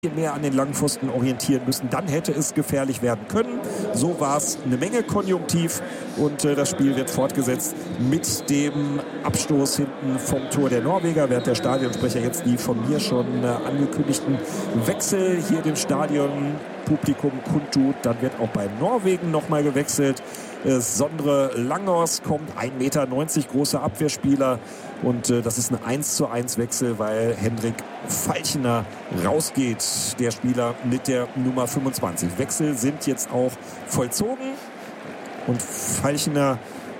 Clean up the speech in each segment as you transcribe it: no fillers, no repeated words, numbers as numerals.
mehr an den langen Pfosten orientieren müssen. Dann hätte es gefährlich werden können. So war es eine Menge konjunktiv und das Spiel wird fortgesetzt mit dem Abstoß hinten vom Tor der Norweger, während der Stadionsprecher jetzt die von mir schon angekündigten Wechsel hier dem Stadionpublikum kundtut. Dann wird auch bei Norwegen nochmal gewechselt. Sondre Langås kommt, 1,90 Meter großer Abwehrspieler. Und das ist ein 1:1 Wechsel, weil Henrik Falchner rausgeht, der Spieler mit der Nummer 25. Wechsel sind jetzt auch vollzogen. Und Falchner,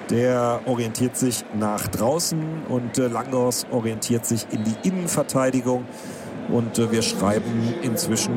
der orientiert sich nach draußen und Langås orientiert sich in die Innenverteidigung. Und wir schreiben inzwischen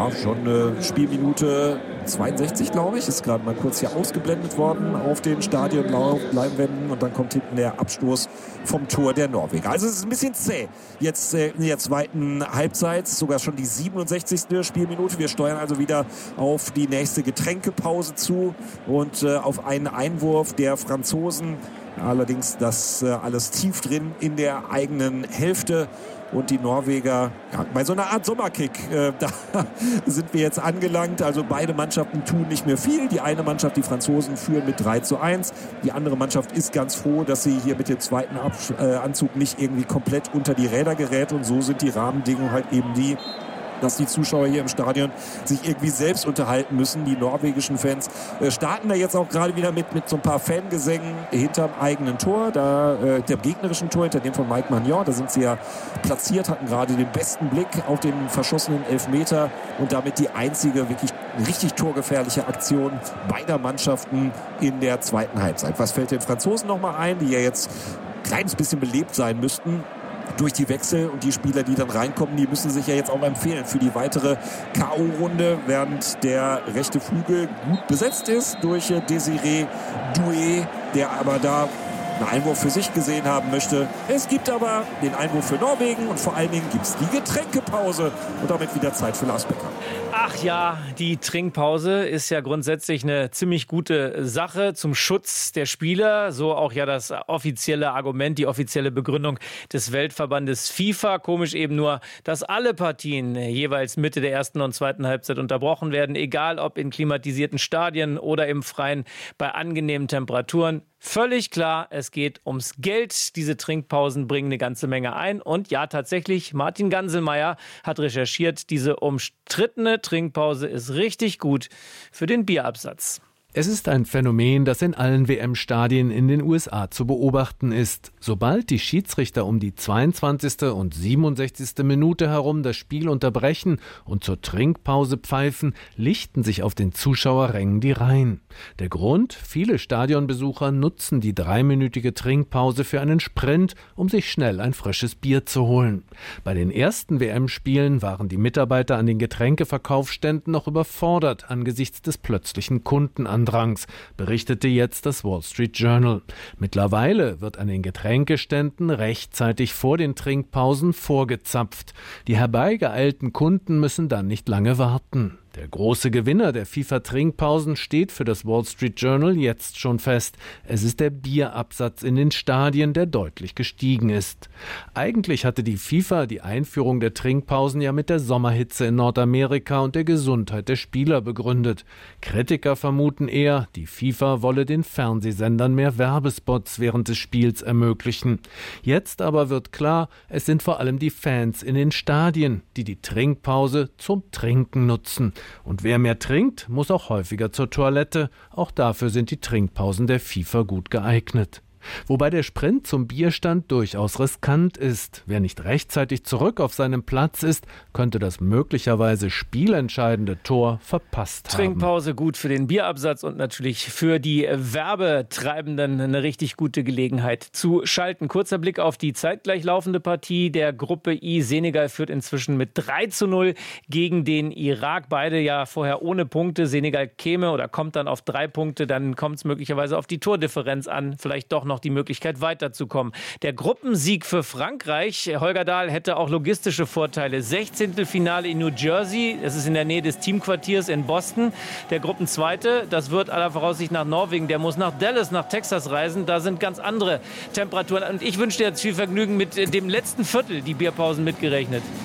schon Spielminute 62, glaube ich. Ist gerade mal kurz hier ausgeblendet worden auf den Stadionleinwänden. Und dann kommt hinten der Abstoß vom Tor der Norweger. Also es ist ein bisschen zäh. Jetzt in der zweiten Halbzeit, sogar schon die 67. Spielminute. Wir steuern also wieder auf die nächste Getränkepause zu und auf einen Einwurf der Franzosen. Allerdings das alles tief drin in der eigenen Hälfte. Und die Norweger, bei so einer Art Sommerkick, da sind wir jetzt angelangt. Also beide Mannschaften tun nicht mehr viel. Die eine Mannschaft, die Franzosen, führen mit 3:1. Die andere Mannschaft ist ganz froh, dass sie hier mit dem zweiten Anzug nicht irgendwie komplett unter die Räder gerät. Und so sind die Rahmenbedingungen halt eben die, dass die Zuschauer hier im Stadion sich irgendwie selbst unterhalten müssen. Die norwegischen Fans starten da jetzt auch gerade wieder mit so ein paar Fangesängen hinterm eigenen Tor, der gegnerischen Tor, hinter dem von Mike Maignan. Da sind sie ja platziert, hatten gerade den besten Blick auf den verschossenen Elfmeter und damit die einzige wirklich richtig torgefährliche Aktion beider Mannschaften in der zweiten Halbzeit. Was fällt den Franzosen nochmal ein, die ja jetzt ein kleines bisschen belebt sein müssten durch die Wechsel, und die Spieler, die dann reinkommen, die müssen sich ja jetzt auch empfehlen für die weitere K.O.-Runde, während der rechte Flügel gut besetzt ist durch Désiré Doué, der aber da einen Einwurf für sich gesehen haben möchte. Es gibt aber den Einwurf für Norwegen und vor allen Dingen gibt es die Getränkepause und damit wieder Zeit für Lars Becker. Ach ja, die Trinkpause ist ja grundsätzlich eine ziemlich gute Sache zum Schutz der Spieler. So auch ja das offizielle Argument, die offizielle Begründung des Weltverbandes FIFA. Komisch eben nur, dass alle Partien jeweils Mitte der ersten und zweiten Halbzeit unterbrochen werden. Egal ob in klimatisierten Stadien oder im Freien bei angenehmen Temperaturen. Völlig klar, es geht ums Geld. Diese Trinkpausen bringen eine ganze Menge ein. Und ja, tatsächlich, Martin Ganselmeier hat recherchiert, diese umstrittene Trinkpause ist richtig gut für den Bierabsatz. Es ist ein Phänomen, das in allen WM-Stadien in den USA zu beobachten ist. Sobald die Schiedsrichter um die 22. und 67. Minute herum das Spiel unterbrechen und zur Trinkpause pfeifen, lichten sich auf den Zuschauerrängen die Reihen. Der Grund? Viele Stadionbesucher nutzen die 3-minütige Trinkpause für einen Sprint, um sich schnell ein frisches Bier zu holen. Bei den ersten WM-Spielen waren die Mitarbeiter an den Getränkeverkaufsständen noch überfordert angesichts des plötzlichen Kundenandrangs, berichtete jetzt das Wall Street Journal. Mittlerweile wird an den Getränkeständen rechtzeitig vor den Trinkpausen vorgezapft. Die herbeigeeilten Kunden müssen dann nicht lange warten. Der große Gewinner der FIFA-Trinkpausen steht für das Wall Street Journal jetzt schon fest. Es ist der Bierabsatz in den Stadien, der deutlich gestiegen ist. Eigentlich hatte die FIFA die Einführung der Trinkpausen ja mit der Sommerhitze in Nordamerika und der Gesundheit der Spieler begründet. Kritiker vermuten eher, die FIFA wolle den Fernsehsendern mehr Werbespots während des Spiels ermöglichen. Jetzt aber wird klar, es sind vor allem die Fans in den Stadien, die die Trinkpause zum Trinken nutzen. Und wer mehr trinkt, muss auch häufiger zur Toilette. Auch dafür sind die Trinkpausen der FIFA gut geeignet. Wobei der Sprint zum Bierstand durchaus riskant ist. Wer nicht rechtzeitig zurück auf seinem Platz ist, könnte das möglicherweise spielentscheidende Tor verpasst haben. Trinkpause gut für den Bierabsatz und natürlich für die Werbetreibenden eine richtig gute Gelegenheit zu schalten. Kurzer Blick auf die zeitgleich laufende Partie der Gruppe I. Senegal führt inzwischen mit 3:0 gegen den Irak. Beide ja vorher ohne Punkte. Senegal käme oder kommt dann auf 3 Punkte. Dann kommt es möglicherweise auf die Tordifferenz an. Vielleicht doch noch die Möglichkeit weiterzukommen. Der Gruppensieg für Frankreich, Holger Dahl, hätte auch logistische Vorteile. 16. Finale in New Jersey, das ist in der Nähe des Teamquartiers in Boston. Der Gruppenzweite, das wird aller Voraussicht nach Norwegen, der muss nach Dallas, nach Texas reisen. Da sind ganz andere Temperaturen. Und ich wünsche dir jetzt viel Vergnügen mit dem letzten Viertel, die Bierpausen mitgerechnet.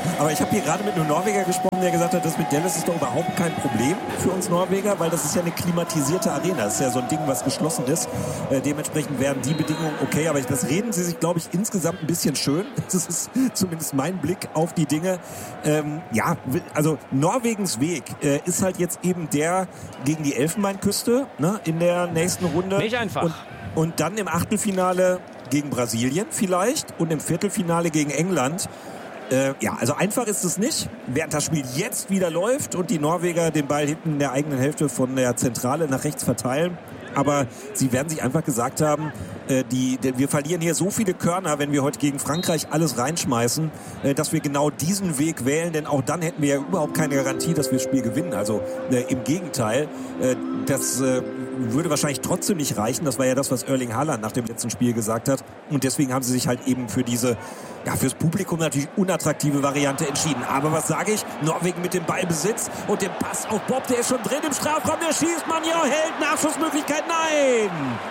Aber ich habe hier gerade mit einem Norweger gesprochen, der gesagt hat, das mit Dallas ist doch überhaupt kein Problem für uns Norweger, weil das ist ja eine klimatisierte Arena. Das ist ja so ein Ding, was geschlossen ist. Dementsprechend wären die Bedingungen okay. Aber das reden sie sich, glaube ich, insgesamt ein bisschen schön. Das ist zumindest mein Blick auf die Dinge. Also Norwegens Weg ist halt jetzt eben der gegen die Elfenbeinküste, ne, in der nächsten Runde. Nicht einfach. Und dann im Achtelfinale gegen Brasilien vielleicht und im Viertelfinale gegen England. Also einfach ist es nicht, während das Spiel jetzt wieder läuft und die Norweger den Ball hinten in der eigenen Hälfte von der Zentrale nach rechts verteilen. Aber sie werden sich einfach gesagt haben, wir verlieren hier so viele Körner, wenn wir heute gegen Frankreich alles reinschmeißen, dass wir genau diesen Weg wählen, denn auch dann hätten wir ja überhaupt keine Garantie, dass wir das Spiel gewinnen. Also im Gegenteil, das würde wahrscheinlich trotzdem nicht reichen. Das war ja das, was Erling Haaland nach dem letzten Spiel gesagt hat. Und deswegen haben sie sich halt eben für diese, fürs Publikum natürlich unattraktive Variante entschieden. Aber was sage ich? Norwegen mit dem Ballbesitz und dem Pass auf Bob, der ist schon drin im Strafraum, der schießt, Magnon hält, Nachschussmöglichkeit, nein!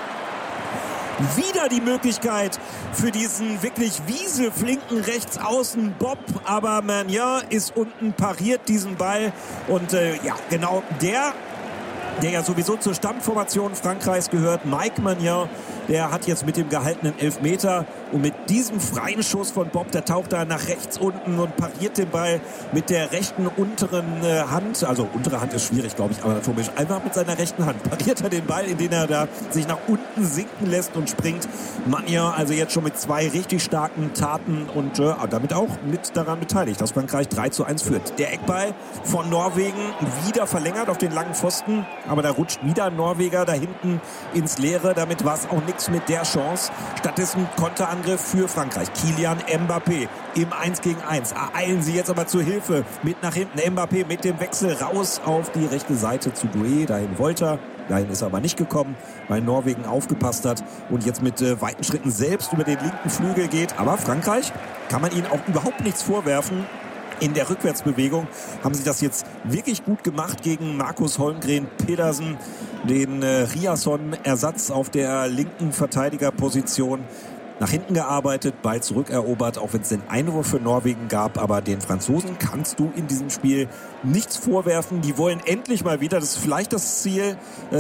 Wieder die Möglichkeit für diesen wirklich wieseflinken Rechtsaußen Bob, aber Magnon ist unten, pariert diesen Ball und genau der ja sowieso zur Stammformation Frankreichs gehört, Mike Magnon, der hat jetzt mit dem gehaltenen Elfmeter und mit diesem freien Schuss von Bob, der taucht da nach rechts unten und pariert den Ball mit der rechten unteren Hand, also untere Hand ist schwierig, glaube ich, anatomisch, einfach mit seiner rechten Hand pariert er den Ball, indem er da sich nach unten sinken lässt und springt. Magnon also jetzt schon mit 2 richtig starken Taten und damit auch mit daran beteiligt, dass Frankreich 3:1 führt. Der Eckball von Norwegen wieder verlängert auf den langen Pfosten, aber da rutscht wieder ein Norweger da hinten ins Leere. Damit war es auch nichts mit der Chance. Stattdessen Konterangriff für Frankreich. Kylian Mbappé im 1-gegen-1. Eilen sie jetzt aber zur Hilfe. Mit nach hinten Mbappé mit dem Wechsel raus auf die rechte Seite zu Doué. Dahin wollte er. Dahin ist er aber nicht gekommen, weil Norwegen aufgepasst hat und jetzt mit weiten Schritten selbst über den linken Flügel geht. Aber Frankreich kann man ihnen auch überhaupt nichts vorwerfen. In der Rückwärtsbewegung haben sie das jetzt wirklich gut gemacht gegen Markus Holmgren Pedersen, den Riasson-Ersatz auf der linken Verteidigerposition. Nach hinten gearbeitet, Ball zurückerobert, auch wenn es den Einwurf für Norwegen gab. Aber den Franzosen kannst du in diesem Spiel nichts vorwerfen. Die wollen endlich mal wieder, das ist vielleicht das Ziel,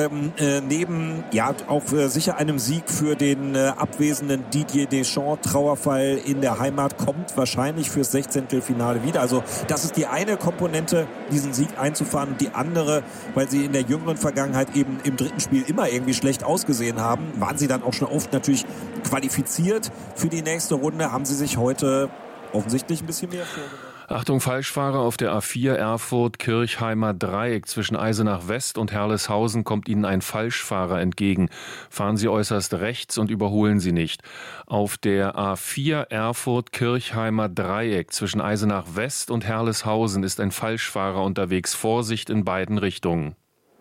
neben auch sicher einem Sieg für den abwesenden Didier Deschamps. Trauerfall in der Heimat kommt wahrscheinlich fürs 16. Finale wieder. Also das ist die eine Komponente, diesen Sieg einzufahren. Und die andere, weil sie in der jüngeren Vergangenheit eben im dritten Spiel immer irgendwie schlecht ausgesehen haben, waren sie dann auch schon oft natürlich qualifiziert für die nächste Runde, haben sie sich heute offensichtlich ein bisschen mehr vorgenommen. Achtung, Falschfahrer auf der A4 Erfurt-Kirchheimer Dreieck. Zwischen Eisenach West und Herleshausen kommt Ihnen ein Falschfahrer entgegen. Fahren Sie äußerst rechts und überholen Sie nicht. Auf der A4 Erfurt-Kirchheimer Dreieck zwischen Eisenach West und Herleshausen ist ein Falschfahrer unterwegs. Vorsicht in beiden Richtungen.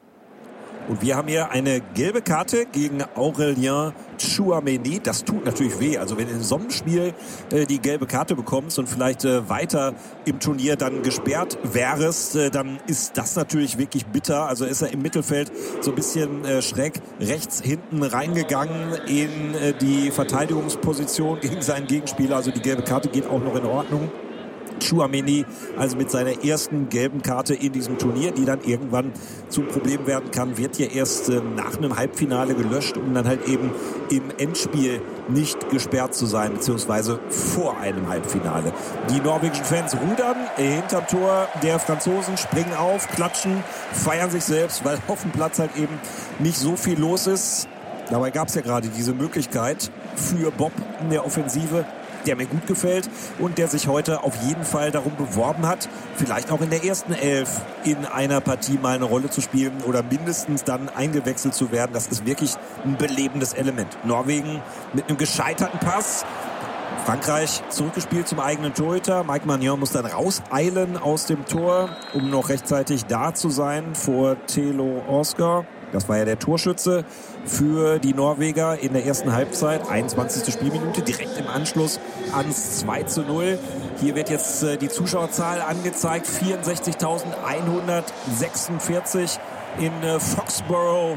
Und wir haben hier eine gelbe Karte gegen Aurélien Tchouaméni. Das tut natürlich weh. Also wenn du in so einem Spiel die gelbe Karte bekommst und vielleicht weiter im Turnier dann gesperrt wärst, dann ist das natürlich wirklich bitter. Also ist er im Mittelfeld so ein bisschen schräg rechts hinten reingegangen in die Verteidigungsposition gegen seinen Gegenspieler. Also die gelbe Karte geht auch noch in Ordnung. Tchouaméni also mit seiner ersten gelben Karte in diesem Turnier, die dann irgendwann zum Problem werden kann, wird ja erst nach einem Halbfinale gelöscht, um dann halt eben im Endspiel nicht gesperrt zu sein, beziehungsweise vor einem Halbfinale. Die norwegischen Fans rudern hinterm Tor der Franzosen, springen auf, klatschen, feiern sich selbst, weil auf dem Platz halt eben nicht so viel los ist. Dabei gab es ja gerade diese Möglichkeit für Bob in der Offensive, der mir gut gefällt und der sich heute auf jeden Fall darum beworben hat, vielleicht auch in der ersten Elf in einer Partie mal eine Rolle zu spielen oder mindestens dann eingewechselt zu werden. Das ist wirklich ein belebendes Element. Norwegen mit einem gescheiterten Pass. Frankreich zurückgespielt zum eigenen Torhüter. Mike Magnon muss dann rauseilen aus dem Tor, um noch rechtzeitig da zu sein vor Thelo Oscar. Das war ja der Torschütze für die Norweger in der ersten Halbzeit. 21. Spielminute, direkt im Anschluss ans 2:0. Hier wird jetzt die Zuschauerzahl angezeigt. 64.146 in Foxborough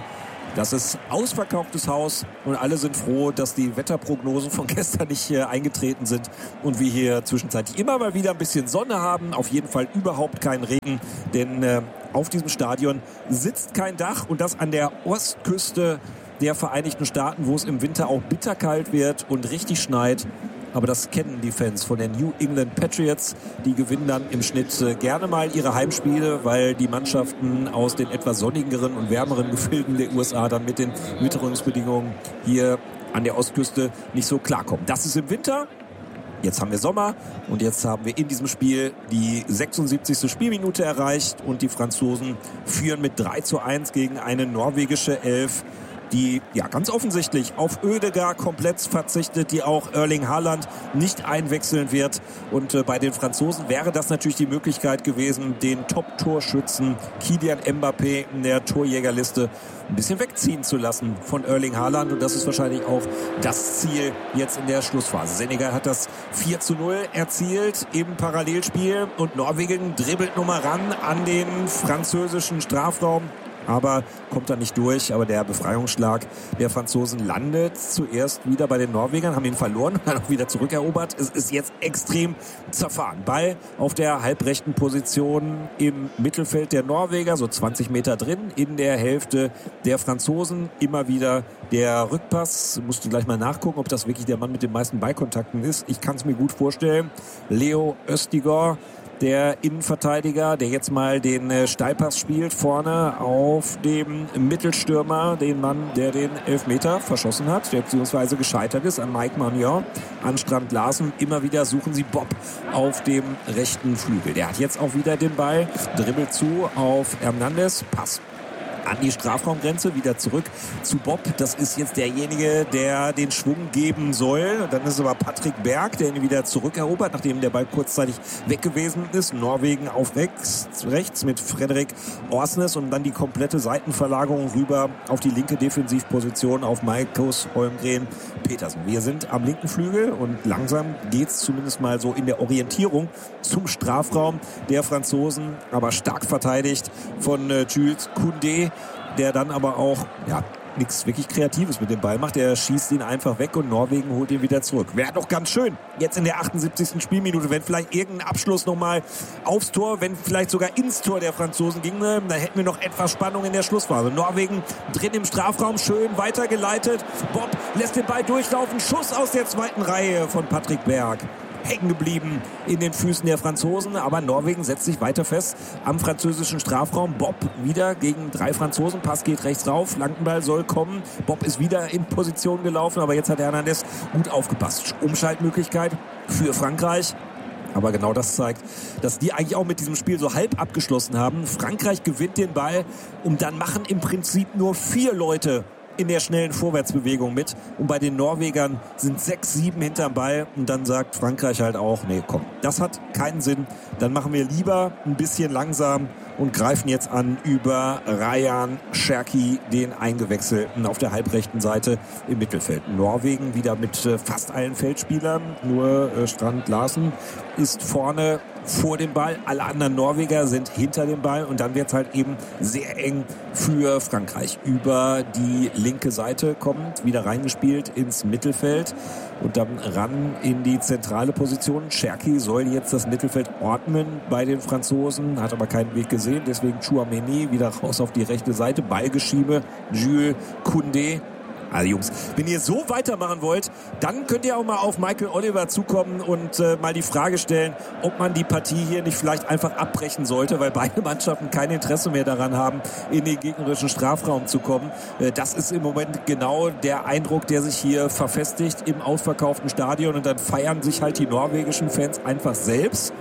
Das ist ausverkauftes Haus und alle sind froh, dass die Wetterprognosen von gestern nicht eingetreten sind und wir hier zwischenzeitlich immer mal wieder ein bisschen Sonne haben. Auf jeden Fall überhaupt keinen Regen, denn auf diesem Stadion sitzt kein Dach und das an der Ostküste der Vereinigten Staaten, wo es im Winter auch bitterkalt wird und richtig schneit. Aber das kennen die Fans von den New England Patriots. Die gewinnen dann im Schnitt gerne mal ihre Heimspiele, weil die Mannschaften aus den etwas sonnigeren und wärmeren Gefilden der USA dann mit den Witterungsbedingungen hier an der Ostküste nicht so klarkommen. Das ist im Winter. Jetzt haben wir Sommer und jetzt haben wir in diesem Spiel die 76. Spielminute erreicht und die Franzosen führen mit 3:1 gegen eine norwegische Elf, die ja ganz offensichtlich auf Oedegaard komplett verzichtet, die auch Erling Haaland nicht einwechseln wird. Und bei den Franzosen wäre das natürlich die Möglichkeit gewesen, den Top-Torschützen Kylian Mbappé in der Torjägerliste ein bisschen wegziehen zu lassen von Erling Haaland. Und das ist wahrscheinlich auch das Ziel jetzt in der Schlussphase. Senegal hat das 4:0 erzielt im Parallelspiel und Norwegen dribbelt nochmal ran an den französischen Strafraum. Aber kommt da nicht durch. Aber der Befreiungsschlag der Franzosen landet zuerst wieder bei den Norwegern, haben ihn verloren, dann auch wieder zurückerobert. Es ist jetzt extrem zerfahren. Ball auf der halbrechten Position im Mittelfeld der Norweger, so 20 Meter drin, in der Hälfte der Franzosen. Immer wieder der Rückpass. Musst du gleich mal nachgucken, ob das wirklich der Mann mit den meisten Ballkontakten ist. Ich kann es mir gut vorstellen. Leo Østigård, der Innenverteidiger, der jetzt mal den Steilpass spielt, vorne auf dem Mittelstürmer, den Mann, der den Elfmeter verschossen hat, der beziehungsweise gescheitert ist, an Mike Maignan, an Strand Larsen. Immer wieder suchen sie Bob auf dem rechten Flügel. Der hat jetzt auch wieder den Ball, dribbelt zu auf Hernandez, Pass an die Strafraumgrenze, wieder zurück zu Bob. Das ist jetzt derjenige, der den Schwung geben soll. Dann ist es aber Patrick Berg, der ihn wieder zurückerobert, nachdem der Ball kurzzeitig weg gewesen ist. Norwegen auf rechts mit Frederik Orsnes und dann die komplette Seitenverlagerung rüber auf die linke Defensivposition auf Markus Holmgren Petersen. Wir sind am linken Flügel und langsam geht's zumindest mal so in der Orientierung zum Strafraum der Franzosen, aber stark verteidigt von Jules Koundé, der dann aber auch nichts wirklich Kreatives mit dem Ball macht. Er schießt ihn einfach weg und Norwegen holt ihn wieder zurück. Wäre doch ganz schön, jetzt in der 78. Spielminute, wenn vielleicht irgendein Abschluss nochmal aufs Tor, wenn vielleicht sogar ins Tor der Franzosen ginge, dann hätten wir noch etwas Spannung in der Schlussphase. Norwegen drin im Strafraum, schön weitergeleitet. Bob lässt den Ball durchlaufen. Schuss aus der zweiten Reihe von Patrick Berg. Hängen geblieben in den Füßen der Franzosen, aber Norwegen setzt sich weiter fest am französischen Strafraum. Bob wieder gegen 3 Franzosen, Pass geht rechts rauf, Flankenball soll kommen. Bob ist wieder in Position gelaufen, aber jetzt hat Hernandez gut aufgepasst. Umschaltmöglichkeit für Frankreich. Aber genau das zeigt, dass die eigentlich auch mit diesem Spiel so halb abgeschlossen haben. Frankreich gewinnt den Ball und dann machen im Prinzip nur 4 Leute in der schnellen Vorwärtsbewegung mit. Und bei den Norwegern sind 6, 7 hinterm Ball. Und dann sagt Frankreich halt auch, nee, komm, das hat keinen Sinn. Dann machen wir lieber ein bisschen langsam und greifen jetzt an über Rayan Cherki, den Eingewechselten auf der halbrechten Seite im Mittelfeld. Norwegen wieder mit fast allen Feldspielern. Nur Strand Larsen ist vorne vor dem Ball. Alle anderen Norweger sind hinter dem Ball und dann wird es halt eben sehr eng für Frankreich. Über die linke Seite kommt, wieder reingespielt ins Mittelfeld und dann ran in die zentrale Position. Cherki soll jetzt das Mittelfeld ordnen bei den Franzosen, hat aber keinen Weg gesehen, deswegen Tchouaméni wieder raus auf die rechte Seite. Ballgeschiebe, Jules Koundé. Also Jungs, wenn ihr so weitermachen wollt, dann könnt ihr auch mal auf Michael Oliver zukommen und mal die Frage stellen, ob man die Partie hier nicht vielleicht einfach abbrechen sollte, weil beide Mannschaften kein Interesse mehr daran haben, in den gegnerischen Strafraum zu kommen. Das ist im Moment genau der Eindruck, der sich hier verfestigt im ausverkauften Stadion und dann feiern sich halt die norwegischen Fans einfach selbst.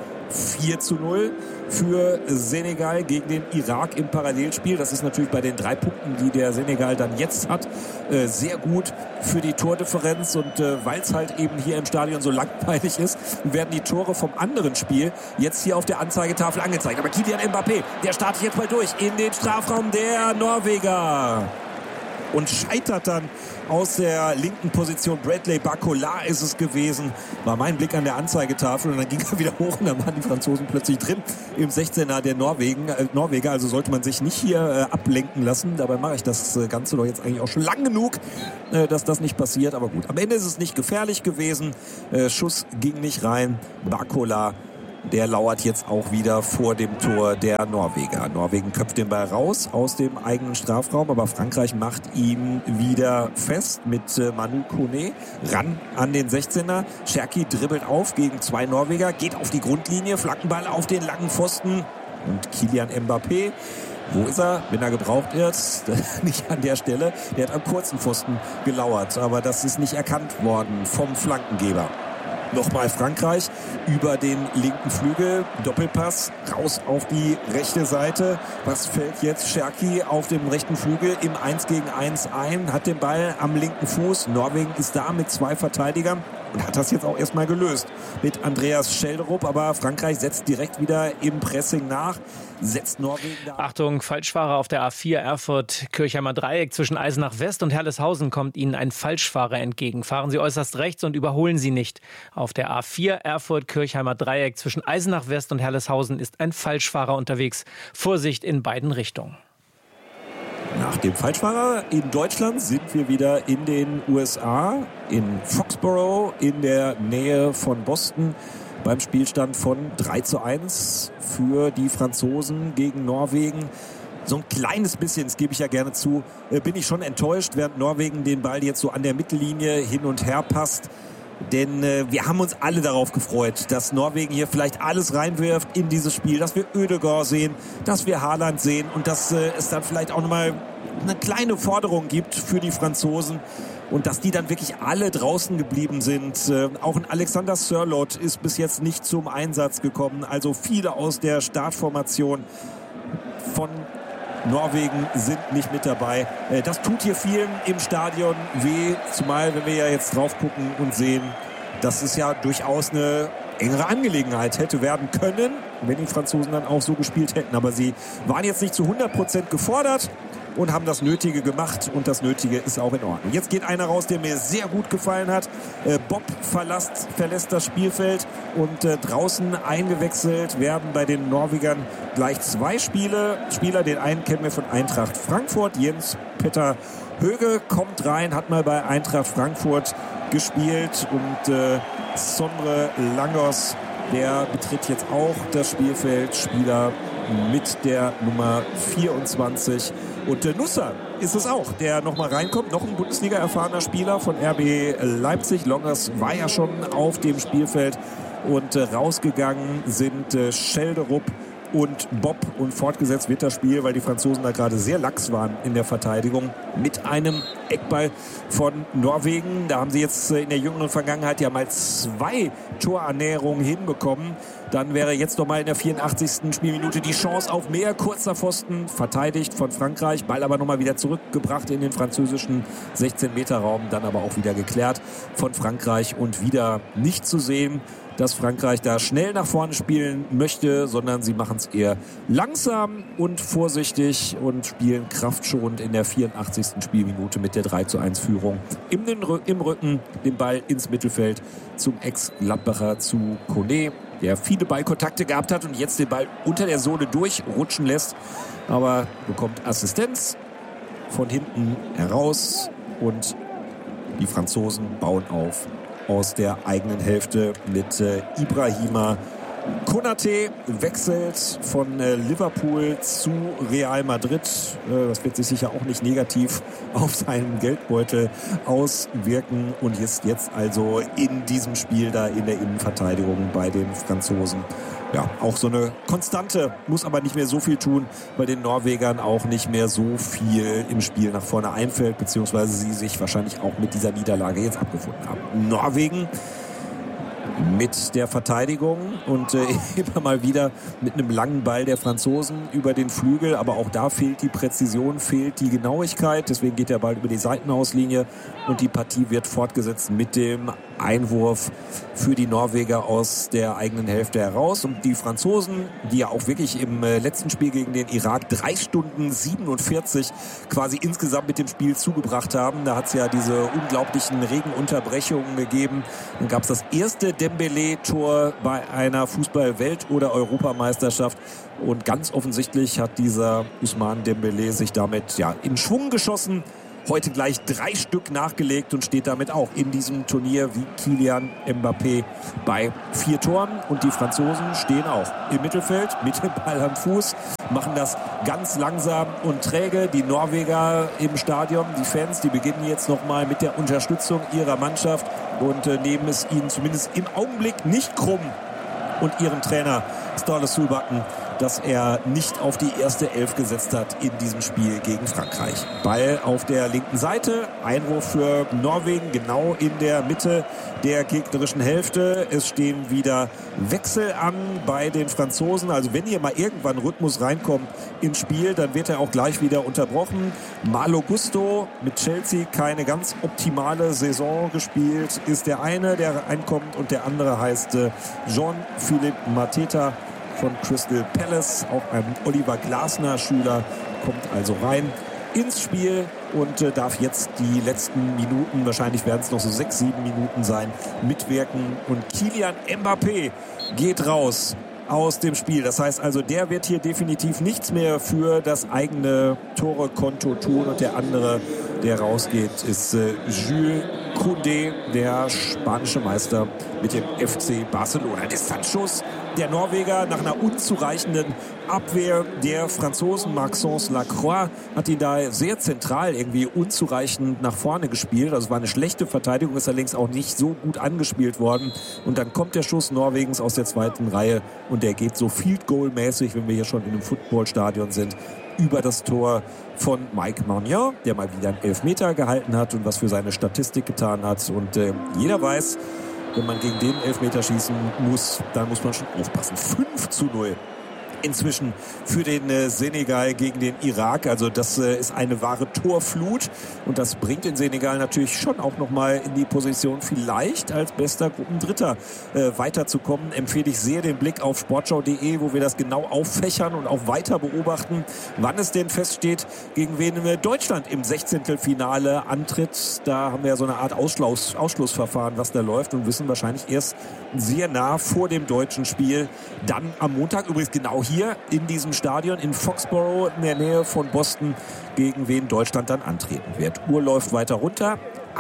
4:0 für Senegal gegen den Irak im Parallelspiel. Das ist natürlich bei den 3 Punkten, die der Senegal dann jetzt hat, sehr gut für die Tordifferenz. Und weil es halt eben hier im Stadion so langweilig ist, werden die Tore vom anderen Spiel jetzt hier auf der Anzeigetafel angezeigt. Aber Kylian Mbappé, der startet jetzt mal durch in den Strafraum der Norweger. und scheitert dann aus der linken Position. Bradley Barcola ist es gewesen. War mein Blick an der Anzeigetafel und dann ging er wieder hoch und dann waren die Franzosen plötzlich drin im 16er der Norweger. Also sollte man sich nicht hier ablenken lassen. Dabei mache ich das Ganze doch jetzt eigentlich auch schon lang genug, dass das nicht passiert. Aber gut, am Ende ist es nicht gefährlich gewesen. Schuss ging nicht rein. Barcola, der lauert jetzt auch wieder vor dem Tor der Norweger. Norwegen köpft den Ball raus aus dem eigenen Strafraum, aber Frankreich macht ihn wieder fest mit Manu Kone ran an den 16er. Cherki dribbelt auf gegen 2 Norweger, geht auf die Grundlinie, Flankenball auf den langen Pfosten und Kylian Mbappé. Wo ist er, wenn er gebraucht wird? Nicht an der Stelle. Der hat am kurzen Pfosten gelauert, aber das ist nicht erkannt worden vom Flankengeber. Nochmal Frankreich über den linken Flügel. Doppelpass raus auf die rechte Seite. Was fällt jetzt? Cherki auf dem rechten Flügel im 1 gegen 1 ein. Hat den Ball am linken Fuß. Norwegen ist da mit 2 Verteidigern und hat das jetzt auch erstmal gelöst mit Andreas Schelderup. Aber Frankreich setzt direkt wieder im Pressing nach. Setzt Norwegen da. Achtung, Falschfahrer auf der A4 Erfurt-Kirchheimer Dreieck. Zwischen Eisenach West und Herleshausen kommt Ihnen ein Falschfahrer entgegen. Fahren Sie äußerst rechts und überholen Sie nicht. Auf der A4 Erfurt-Kirchheimer Dreieck zwischen Eisenach West und Herleshausen ist ein Falschfahrer unterwegs. Vorsicht in beiden Richtungen. Nach dem Falschfahrer in Deutschland sind wir wieder in den USA, in Foxborough, in der Nähe von Boston. Beim Spielstand von 3:1 für die Franzosen gegen Norwegen. So ein kleines bisschen, das gebe ich ja gerne zu, bin ich schon enttäuscht, während Norwegen den Ball jetzt so an der Mittellinie hin und her passt. Denn wir haben uns alle darauf gefreut, dass Norwegen hier vielleicht alles reinwirft in dieses Spiel, dass wir Ødegaard sehen, dass wir Haaland sehen und dass es dann vielleicht auch nochmal eine kleine Forderung gibt für die Franzosen. Und dass die dann wirklich alle draußen geblieben sind. Auch ein Alexander Sørloth ist bis jetzt nicht zum Einsatz gekommen. Also viele aus der Startformation von Norwegen sind nicht mit dabei. Das tut hier vielen im Stadion weh. Zumal, wenn wir ja jetzt drauf gucken und sehen, dass es ja durchaus eine engere Angelegenheit hätte werden können, wenn die Franzosen dann auch so gespielt hätten. Aber sie waren jetzt nicht zu 100% gefordert und haben das Nötige gemacht und das Nötige ist auch in Ordnung. Jetzt geht einer raus, der mir sehr gut gefallen hat. Bob verlässt das Spielfeld und draußen eingewechselt werden bei den Norwegern gleich 2 Spieler. Den einen kennen wir von Eintracht Frankfurt. Jens Petter Höge kommt rein, hat mal bei Eintracht Frankfurt gespielt und Sondre Langos, der betritt jetzt auch das Spielfeld. Spieler mit der Nummer 24. Und Nussar ist es auch, der nochmal reinkommt. Noch ein Bundesliga-erfahrener Spieler von RB Leipzig. Longers war ja schon auf dem Spielfeld. Und rausgegangen sind Schelderup und Bob. Und fortgesetzt wird das Spiel, weil die Franzosen da gerade sehr lax waren in der Verteidigung, mit einem Eckball von Norwegen. Da haben sie jetzt in der jüngeren Vergangenheit ja mal 2 Torannäherungen hinbekommen. Dann wäre jetzt noch mal in der 84. Spielminute die Chance auf mehr. Kurzer Pfosten, verteidigt von Frankreich. Ball aber noch mal wieder zurückgebracht in den französischen 16-Meter-Raum. Dann aber auch wieder geklärt von Frankreich. Und wieder nicht zu sehen, dass Frankreich da schnell nach vorne spielen möchte, sondern sie machen es eher langsam und vorsichtig und spielen kraftschonend in der 84. Spielminute mit der 3:1 Führung im Rücken den Ball ins Mittelfeld zum Ex-Gladbacher, zu Kone, der viele Ballkontakte gehabt hat und jetzt den Ball unter der Sohle durchrutschen lässt, aber bekommt Assistenz von hinten heraus und die Franzosen bauen auf aus der eigenen Hälfte mit Ibrahima Konaté. Wechselt von Liverpool zu Real Madrid. Das wird sich sicher auch nicht negativ auf seinen Geldbeutel auswirken und ist jetzt also in diesem Spiel da in der Innenverteidigung bei den Franzosen. Ja, auch so eine Konstante, muss aber nicht mehr so viel tun, weil den Norwegern auch nicht mehr so viel im Spiel nach vorne einfällt, beziehungsweise sie sich wahrscheinlich auch mit dieser Niederlage jetzt abgefunden haben. Norwegen mit der Verteidigung und immer mal wieder mit einem langen Ball der Franzosen über den Flügel, aber auch da fehlt die Präzision, fehlt die Genauigkeit, deswegen geht der Ball über die Seitenauslinie und die Partie wird fortgesetzt mit dem Einwurf für die Norweger aus der eigenen Hälfte heraus und die Franzosen, die ja auch wirklich im letzten Spiel gegen den Irak 3 Stunden 47 quasi insgesamt mit dem Spiel zugebracht haben, da hat es ja diese unglaublichen Regenunterbrechungen gegeben, dann gab es das erste Dembélé-Tor bei einer Fußball-Welt- oder Europameisterschaft und ganz offensichtlich hat dieser Ousmane Dembélé sich damit in Schwung geschossen. Heute gleich 3 Stück nachgelegt und steht damit auch in diesem Turnier wie Kylian Mbappé bei 4 Toren. Und die Franzosen stehen auch im Mittelfeld mit dem Ball am Fuß, machen das ganz langsam und träge. Die Norweger im Stadion, die Fans, die beginnen jetzt nochmal mit der Unterstützung ihrer Mannschaft und nehmen es ihnen zumindest im Augenblick nicht krumm. Und ihrem Trainer Ståle Solbakken, dass er nicht auf die erste Elf gesetzt hat in diesem Spiel gegen Frankreich. Ball auf der linken Seite, Einwurf für Norwegen, genau in der Mitte der gegnerischen Hälfte. Es stehen wieder Wechsel an bei den Franzosen. Also wenn hier mal irgendwann Rhythmus reinkommt ins Spiel, dann wird er auch gleich wieder unterbrochen. Malo Gusto mit Chelsea keine ganz optimale Saison gespielt, ist der eine, der reinkommt und der andere heißt Jean-Philippe Mateta von Crystal Palace, auch ein Oliver Glasner-Schüler, kommt also rein ins Spiel und darf jetzt die letzten Minuten, wahrscheinlich werden es noch so 6-7 Minuten sein, mitwirken. Und Kylian Mbappé geht raus aus dem Spiel. Das heißt also, der wird hier definitiv nichts mehr für das eigene Tore-Konto tun. Und der andere, der rausgeht, ist Jules Koundé, der spanische Meister mit dem FC Barcelona. Distanzschuss der Norweger nach einer unzureichenden Abwehr der Franzosen. Maxence Lacroix hat ihn da sehr zentral irgendwie unzureichend nach vorne gespielt. Also es war eine schlechte Verteidigung, ist allerdings auch nicht so gut angespielt worden. Und dann kommt der Schuss Norwegens aus der zweiten Reihe und der geht so Field-Goal-mäßig, wenn wir hier schon in einem Footballstadion sind, über das Tor von Mike Maignan, der mal wieder einen Elfmeter gehalten hat und was für seine Statistik getan hat. Und jeder weiß, wenn man gegen den Elfmeter schießen muss, dann muss man schon aufpassen. 5:0 inzwischen für den Senegal gegen den Irak. Also das ist eine wahre Torflut und das bringt den Senegal natürlich schon auch nochmal in die Position, vielleicht als bester Gruppendritter weiterzukommen. Empfehle ich sehr den Blick auf sportschau.de, wo wir das genau auffächern und auch weiter beobachten, wann es denn feststeht, gegen wen Deutschland im 16. antritt. Da haben wir ja so eine Art Ausschlussverfahren, was da läuft und wissen wahrscheinlich erst sehr nah vor dem deutschen Spiel. Dann am Montag, übrigens genau hier in diesem Stadion in Foxborough in der Nähe von Boston, gegen wen Deutschland dann antreten wird. Uhr läuft weiter runter.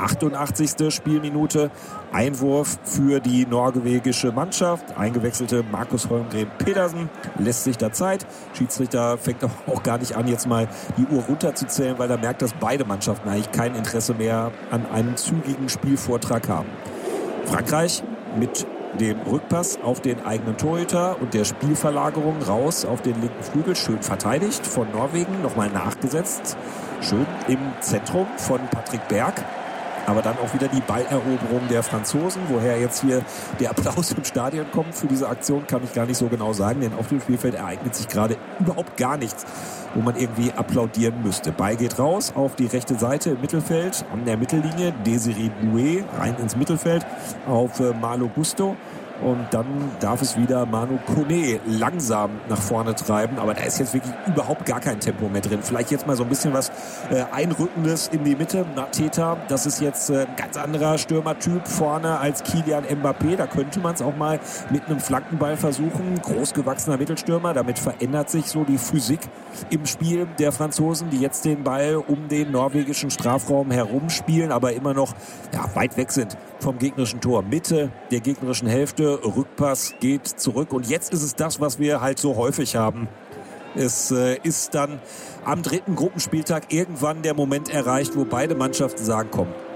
88. Spielminute. Einwurf für die norwegische Mannschaft. Eingewechselte Markus Holmgren Pedersen lässt sich da Zeit. Schiedsrichter fängt auch gar nicht an, jetzt mal die Uhr runterzuzählen, weil er merkt, dass beide Mannschaften eigentlich kein Interesse mehr an einem zügigen Spielvortrag haben. Frankreich mit dem Rückpass auf den eigenen Torhüter und der Spielverlagerung raus auf den linken Flügel. Schön verteidigt von Norwegen, nochmal nachgesetzt. Schön im Zentrum von Patrick Berg. Aber dann auch wieder die Balleroberung der Franzosen. Woher jetzt hier der Applaus im Stadion kommt für diese Aktion, kann ich gar nicht so genau sagen. Denn auf dem Spielfeld ereignet sich gerade überhaupt gar nichts, wo man irgendwie applaudieren müsste. Ball geht raus auf die rechte Seite im Mittelfeld, an der Mittellinie. Désiré Doué rein ins Mittelfeld auf Malo Gusto. Und dann darf es wieder Manu Kone langsam nach vorne treiben. Aber da ist jetzt wirklich überhaupt gar kein Tempo mehr drin. Vielleicht jetzt mal so ein bisschen was Einrückendes in die Mitte. Mateta, das ist jetzt ein ganz anderer Stürmertyp vorne als Kylian Mbappé. Da könnte man es auch mal mit einem Flankenball versuchen. Großgewachsener Mittelstürmer. Damit verändert sich so die Physik im Spiel der Franzosen, die jetzt den Ball um den norwegischen Strafraum herumspielen, aber immer noch weit weg sind vom gegnerischen Tor. Mitte der gegnerischen Hälfte, Rückpass geht zurück und jetzt ist es das, was wir halt so häufig haben. Es ist dann am 3. Gruppenspieltag irgendwann der Moment erreicht, wo beide Mannschaften sagen, komm,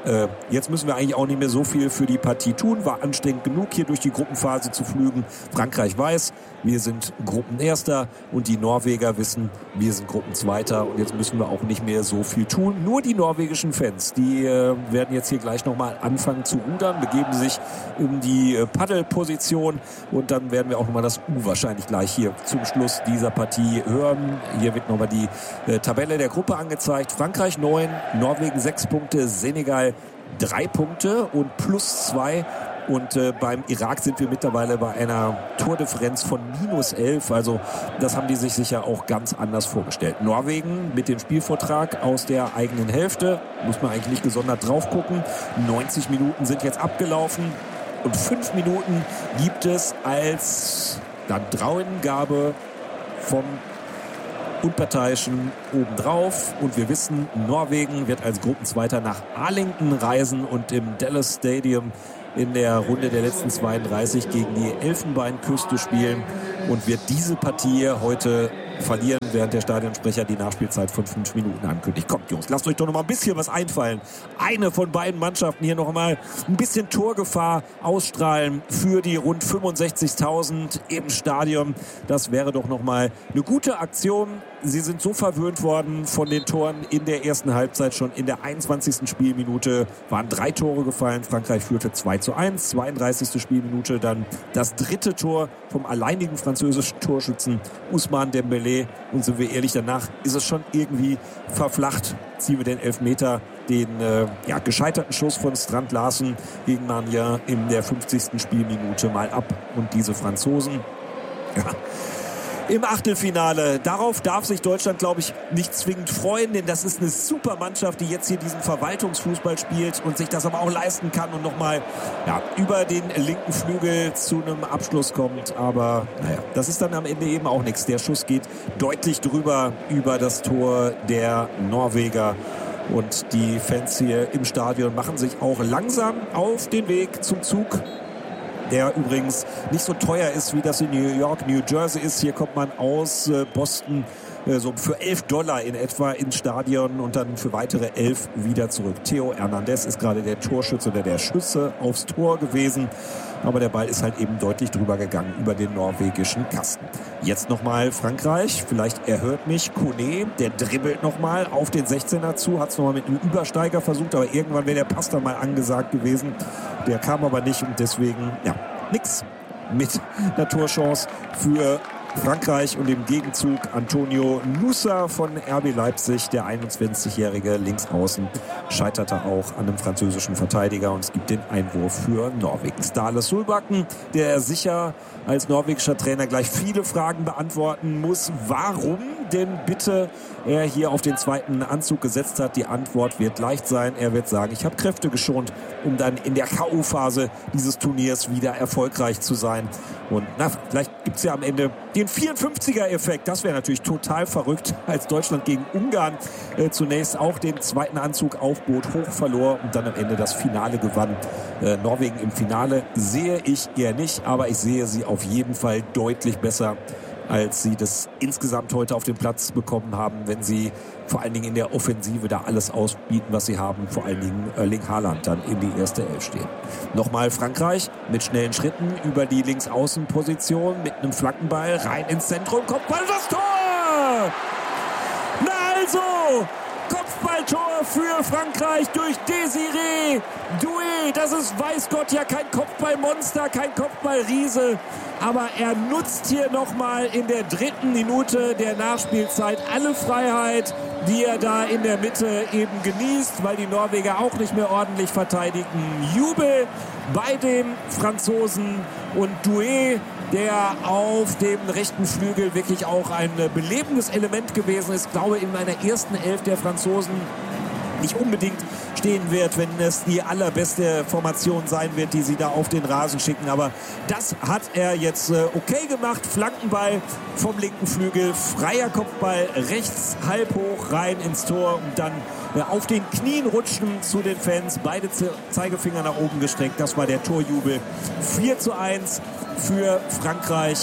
jetzt müssen wir eigentlich auch nicht mehr so viel für die Partie tun. War anstrengend genug, hier durch die Gruppenphase zu flügen. Frankreich weiß, wir sind Gruppenerster und die Norweger wissen, wir sind Gruppenzweiter und jetzt müssen wir auch nicht mehr so viel tun. Nur die norwegischen Fans, die werden jetzt hier gleich nochmal anfangen zu rudern, begeben sich in die Paddelposition und dann werden wir auch nochmal das U wahrscheinlich gleich hier zum Schluss dieser Partie hören. Hier wird nochmal die Tabelle der Gruppe angezeigt. Frankreich 9, Norwegen 6 Punkte, Senegal 3 Punkte und +2. Und beim Irak sind wir mittlerweile bei einer Tordifferenz von -11. Also das haben die sich sicher auch ganz anders vorgestellt. Norwegen mit dem Spielvortrag aus der eigenen Hälfte. Muss man eigentlich nicht gesondert drauf gucken. 90 Minuten sind jetzt abgelaufen. Und 5 Minuten gibt es als dann Drauengabe vom Unparteiischen obendrauf. Und wir wissen, Norwegen wird als Gruppenzweiter nach Arlington reisen und im Dallas Stadium in der Runde der letzten 32 gegen die Elfenbeinküste spielen und wird diese Partie heute verlieren, während der Stadionsprecher die Nachspielzeit von 5 Minuten ankündigt. Kommt, Jungs, lasst euch doch noch mal ein bisschen was einfallen. Eine von beiden Mannschaften hier noch mal ein bisschen Torgefahr ausstrahlen für die rund 65.000 im Stadion. Das wäre doch noch mal eine gute Aktion. Sie sind so verwöhnt worden von den Toren in der ersten Halbzeit. Schon in der 21. Spielminute waren 3 Tore gefallen. Frankreich führte 2:1. 32. Spielminute dann das 3. Tor vom alleinigen französischen Torschützen Ousmane Dembélé. Und sind wir ehrlich, danach ist es schon irgendwie verflacht. Ziehen wir den Elfmeter, den gescheiterten Schuss von Strand Larsen gegen Mania in der 50. Spielminute mal ab. Und diese Franzosen, im Achtelfinale. Darauf darf sich Deutschland, glaube ich, nicht zwingend freuen, denn das ist eine super Mannschaft, die jetzt hier diesen Verwaltungsfußball spielt und sich das aber auch leisten kann und nochmal über den linken Flügel zu einem Abschluss kommt. Aber das ist dann am Ende eben auch nichts. Der Schuss geht deutlich drüber über das Tor der Norweger. Und die Fans hier im Stadion machen sich auch langsam auf den Weg zum Zug, der übrigens nicht so teuer ist, wie das in New York, New Jersey ist. Hier kommt man aus Boston so für $11 in etwa ins Stadion und dann für weitere 11 wieder zurück. Theo Hernandez ist gerade der Torschütze oder der Schütze aufs Tor gewesen. Aber der Ball ist halt eben deutlich drüber gegangen über den norwegischen Kasten. Jetzt nochmal Frankreich. Vielleicht erhört mich Kone. Der dribbelt nochmal auf den 16er zu. Hat es nochmal mit einem Übersteiger versucht. Aber irgendwann wäre der Pass dann mal angesagt gewesen. Der kam aber nicht. Und deswegen, nix mit einer Torchance für Frankreich und im Gegenzug Antonio Nusa von RB Leipzig, der 21-jährige Linksaußen, scheiterte auch an einem französischen Verteidiger und es gibt den Einwurf für Norwegen. Ståle Solbakken, der sicher als norwegischer Trainer gleich viele Fragen beantworten muss. Warum denn bitte er hier auf den zweiten Anzug gesetzt hat? Die Antwort wird leicht sein. Er wird sagen, ich habe Kräfte geschont, um dann in der K.O.-Phase dieses Turniers wieder erfolgreich zu sein. Und vielleicht gibt es ja am Ende den 54er-Effekt. Das wäre natürlich total verrückt, als Deutschland gegen Ungarn zunächst auch den zweiten Anzug aufbot, hoch verlor und dann am Ende das Finale gewann. Norwegen im Finale sehe ich eher nicht, aber ich sehe sie auf jeden Fall deutlich besser, als sie das insgesamt heute auf den Platz bekommen haben, wenn sie vor allen Dingen in der Offensive da alles ausbieten, was sie haben, vor allen Dingen Erling Haaland dann in die erste Elf stehen. Nochmal Frankreich mit schnellen Schritten über die Linksaußenposition mit einem Flankenball rein ins Zentrum, Kopfball, das Tor! Na also, Kopfballtor für Frankreich durch Désiré Doué. Das ist, weiß Gott, ja kein Kopfballmonster, kein Kopfballriese. Aber er nutzt hier nochmal in der 3. Minute der Nachspielzeit alle Freiheit, die er da in der Mitte eben genießt, weil die Norweger auch nicht mehr ordentlich verteidigen. Jubel bei den Franzosen und Doué, der auf dem rechten Flügel wirklich auch ein belebendes Element gewesen ist. Ich glaube, in meiner ersten Elf der Franzosen nicht unbedingt stehen wird, wenn es die allerbeste Formation sein wird, die sie da auf den Rasen schicken. Aber das hat er jetzt okay gemacht. Flankenball vom linken Flügel, freier Kopfball rechts halb hoch rein ins Tor und dann auf den Knien rutschen zu den Fans. Beide Zeigefinger nach oben gestreckt. Das war der Torjubel. 4:1 für Frankreich.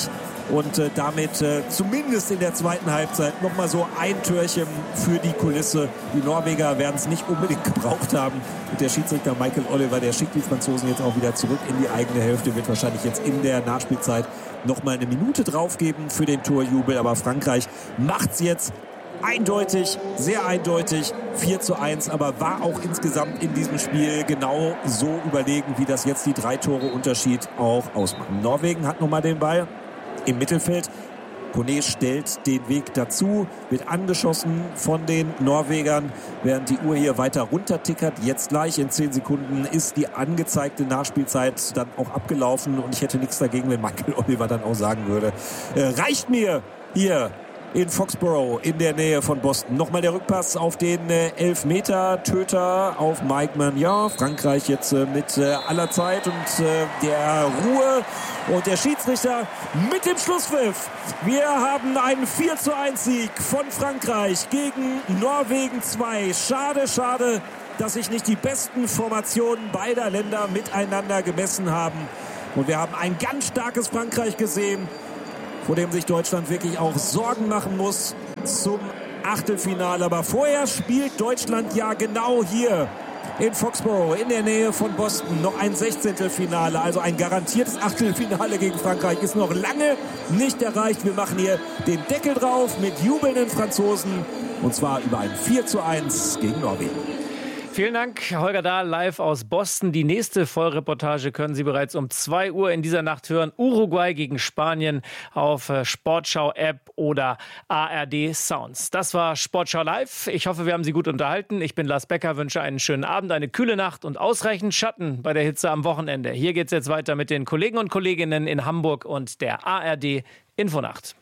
und damit zumindest in der zweiten Halbzeit nochmal so ein Türchen für die Kulisse. Die Norweger werden es nicht unbedingt gebraucht haben. Und der Schiedsrichter Michael Oliver, der schickt die Franzosen jetzt auch wieder zurück in die eigene Hälfte, wird wahrscheinlich jetzt in der Nachspielzeit nochmal eine Minute draufgeben für den Torjubel. Aber Frankreich macht es jetzt eindeutig, sehr eindeutig, 4:1, aber war auch insgesamt in diesem Spiel genau so überlegen, wie das jetzt die 3 Tore Unterschied auch ausmachen. Norwegen hat nochmal den Ball im Mittelfeld. Kone stellt den Weg dazu, wird angeschossen von den Norwegern, während die Uhr hier weiter runtertickert. Jetzt gleich in 10 Sekunden ist die angezeigte Nachspielzeit dann auch abgelaufen und ich hätte nichts dagegen, wenn Michael Oliver dann auch sagen würde, reicht mir hier in Foxborough in der Nähe von Boston. Nochmal der Rückpass auf den Elfmeter-Töter auf Mike Maignan. Frankreich jetzt mit aller Zeit und der Ruhe und der Schiedsrichter mit dem Schlusspfiff. Wir haben einen 4:1 Sieg von Frankreich gegen Norwegen 2. Schade, schade, dass sich nicht die besten Formationen beider Länder miteinander gemessen haben. Und wir haben ein ganz starkes Frankreich gesehen, vor dem sich Deutschland wirklich auch Sorgen machen muss zum Achtelfinale. Aber vorher spielt Deutschland ja genau hier in Foxborough, in der Nähe von Boston, noch ein 16. Finale. Also ein garantiertes Achtelfinale gegen Frankreich ist noch lange nicht erreicht. Wir machen hier den Deckel drauf mit jubelnden Franzosen. Und zwar über ein 4:1 gegen Norwegen. Vielen Dank, Holger Dahl, live aus Boston. Die nächste Vollreportage können Sie bereits um 2 Uhr in dieser Nacht hören. Uruguay gegen Spanien auf Sportschau-App oder ARD Sounds. Das war Sportschau Live. Ich hoffe, wir haben Sie gut unterhalten. Ich bin Lars Becker, wünsche einen schönen Abend, eine kühle Nacht und ausreichend Schatten bei der Hitze am Wochenende. Hier geht's jetzt weiter mit den Kollegen und Kolleginnen in Hamburg und der ARD Infonacht.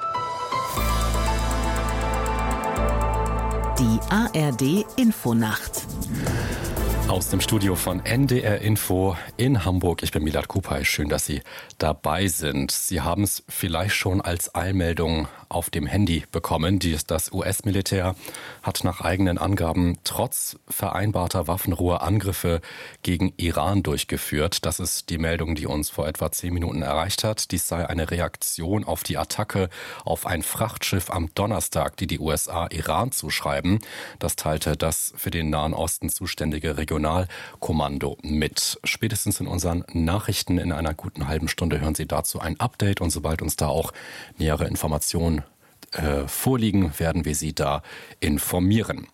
Die ARD Infonacht. Aus dem Studio von NDR Info in Hamburg. Ich bin Milad Kupay. Schön, dass Sie dabei sind. Sie haben es vielleicht schon als Eilmeldung auf dem Handy bekommen. Das US-Militär hat nach eigenen Angaben trotz vereinbarter Waffenruhe Angriffe gegen Iran durchgeführt. Das ist die Meldung, die uns vor etwa 10 Minuten erreicht hat. Dies sei eine Reaktion auf die Attacke auf ein Frachtschiff am Donnerstag, die USA Iran zuschreiben. Das teilte das für den Nahen Osten zuständige Regionalkommando mit. Spätestens in unseren Nachrichten in einer guten halben Stunde hören Sie dazu ein Update und sobald uns da auch nähere Informationen vorliegen, werden wir Sie da informieren.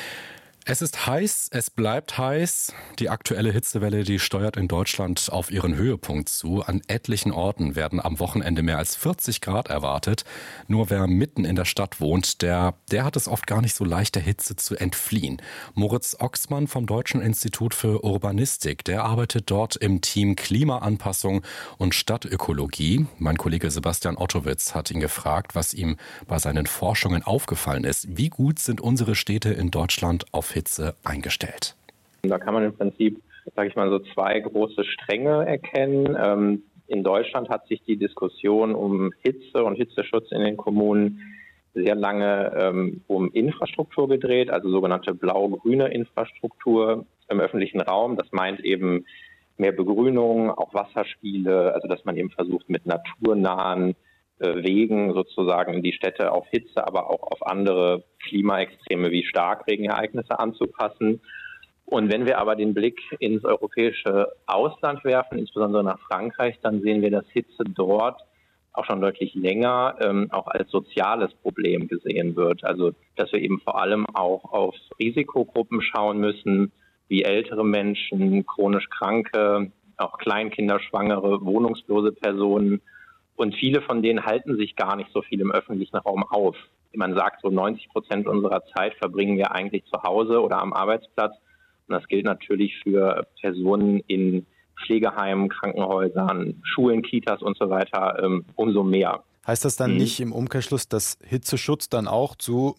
Es ist heiß, es bleibt heiß. Die aktuelle Hitzewelle, die steuert in Deutschland auf ihren Höhepunkt zu. An etlichen Orten werden am Wochenende mehr als 40 Grad erwartet. Nur wer mitten in der Stadt wohnt, der hat es oft gar nicht so leicht, der Hitze zu entfliehen. Moritz Oxmann vom Deutschen Institut für Urbanistik, der arbeitet dort im Team Klimaanpassung und Stadtökologie. Mein Kollege Sebastian Ottowitz hat ihn gefragt, was ihm bei seinen Forschungen aufgefallen ist. Wie gut sind unsere Städte in Deutschland auf Hitze eingestellt? Da kann man im Prinzip, sage ich mal, so 2 große Stränge erkennen. In Deutschland hat sich die Diskussion um Hitze und Hitzeschutz in den Kommunen sehr lange um Infrastruktur gedreht, also sogenannte blau-grüne Infrastruktur im öffentlichen Raum. Das meint eben mehr Begrünung, auch Wasserspiele, also dass man eben versucht, mit naturnahen Wegen sozusagen die Städte auf Hitze, aber auch auf andere Klimaextreme wie Starkregenereignisse anzupassen. Und wenn wir aber den Blick ins europäische Ausland werfen, insbesondere nach Frankreich, dann sehen wir, dass Hitze dort auch schon deutlich länger auch als soziales Problem gesehen wird. Also dass wir eben vor allem auch auf Risikogruppen schauen müssen, wie ältere Menschen, chronisch Kranke, auch Kleinkinder, Schwangere, wohnungslose Personen. Und viele von denen halten sich gar nicht so viel im öffentlichen Raum auf. Man sagt, so 90% unserer Zeit verbringen wir eigentlich zu Hause oder am Arbeitsplatz. Und das gilt natürlich für Personen in Pflegeheimen, Krankenhäusern, Schulen, Kitas und so weiter umso mehr. Heißt das dann nicht im Umkehrschluss, dass Hitzeschutz dann auch zu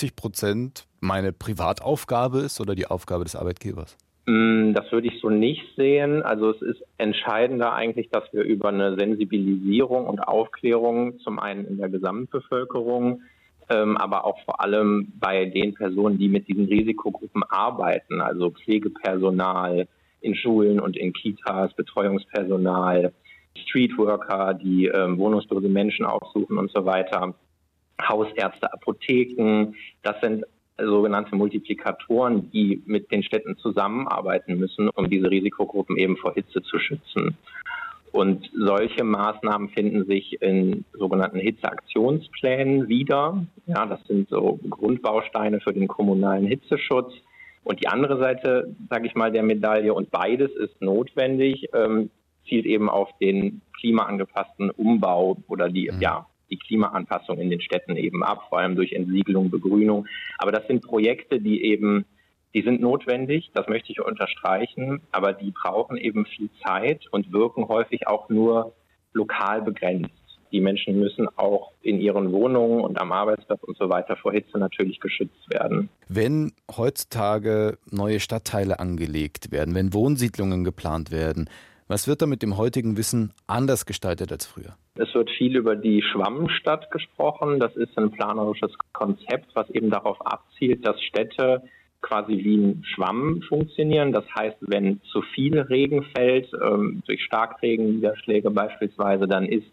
90% meine Privataufgabe ist oder die Aufgabe des Arbeitgebers? Das würde ich so nicht sehen. Also es ist entscheidender eigentlich, dass wir über eine Sensibilisierung und Aufklärung zum einen in der Gesamtbevölkerung, aber auch vor allem bei den Personen, die mit diesen Risikogruppen arbeiten, also Pflegepersonal in Schulen und in Kitas, Betreuungspersonal, Streetworker, die wohnungslose Menschen aufsuchen und so weiter, Hausärzte, Apotheken. Das sind sogenannte Multiplikatoren, die mit den Städten zusammenarbeiten müssen, um diese Risikogruppen eben vor Hitze zu schützen. Und solche Maßnahmen finden sich in sogenannten Hitzeaktionsplänen wieder. Ja, das sind so Grundbausteine für den kommunalen Hitzeschutz. Und die andere Seite, sage ich mal, der Medaille, und beides ist notwendig, zielt eben auf den klimaangepassten Umbau oder die Klimaanpassung in den Städten eben ab, vor allem durch Entsiegelung, Begrünung. Aber das sind Projekte, die sind notwendig, das möchte ich unterstreichen, aber die brauchen eben viel Zeit und wirken häufig auch nur lokal begrenzt. Die Menschen müssen auch in ihren Wohnungen und am Arbeitsplatz und so weiter vor Hitze natürlich geschützt werden. Wenn heutzutage neue Stadtteile angelegt werden, wenn Wohnsiedlungen geplant werden, was wird da mit dem heutigen Wissen anders gestaltet als früher? Es wird viel über die Schwammstadt gesprochen. Das ist ein planerisches Konzept, was eben darauf abzielt, dass Städte quasi wie ein Schwamm funktionieren. Das heißt, wenn zu viel Regen fällt, durch Starkregenniederschläge beispielsweise, dann sind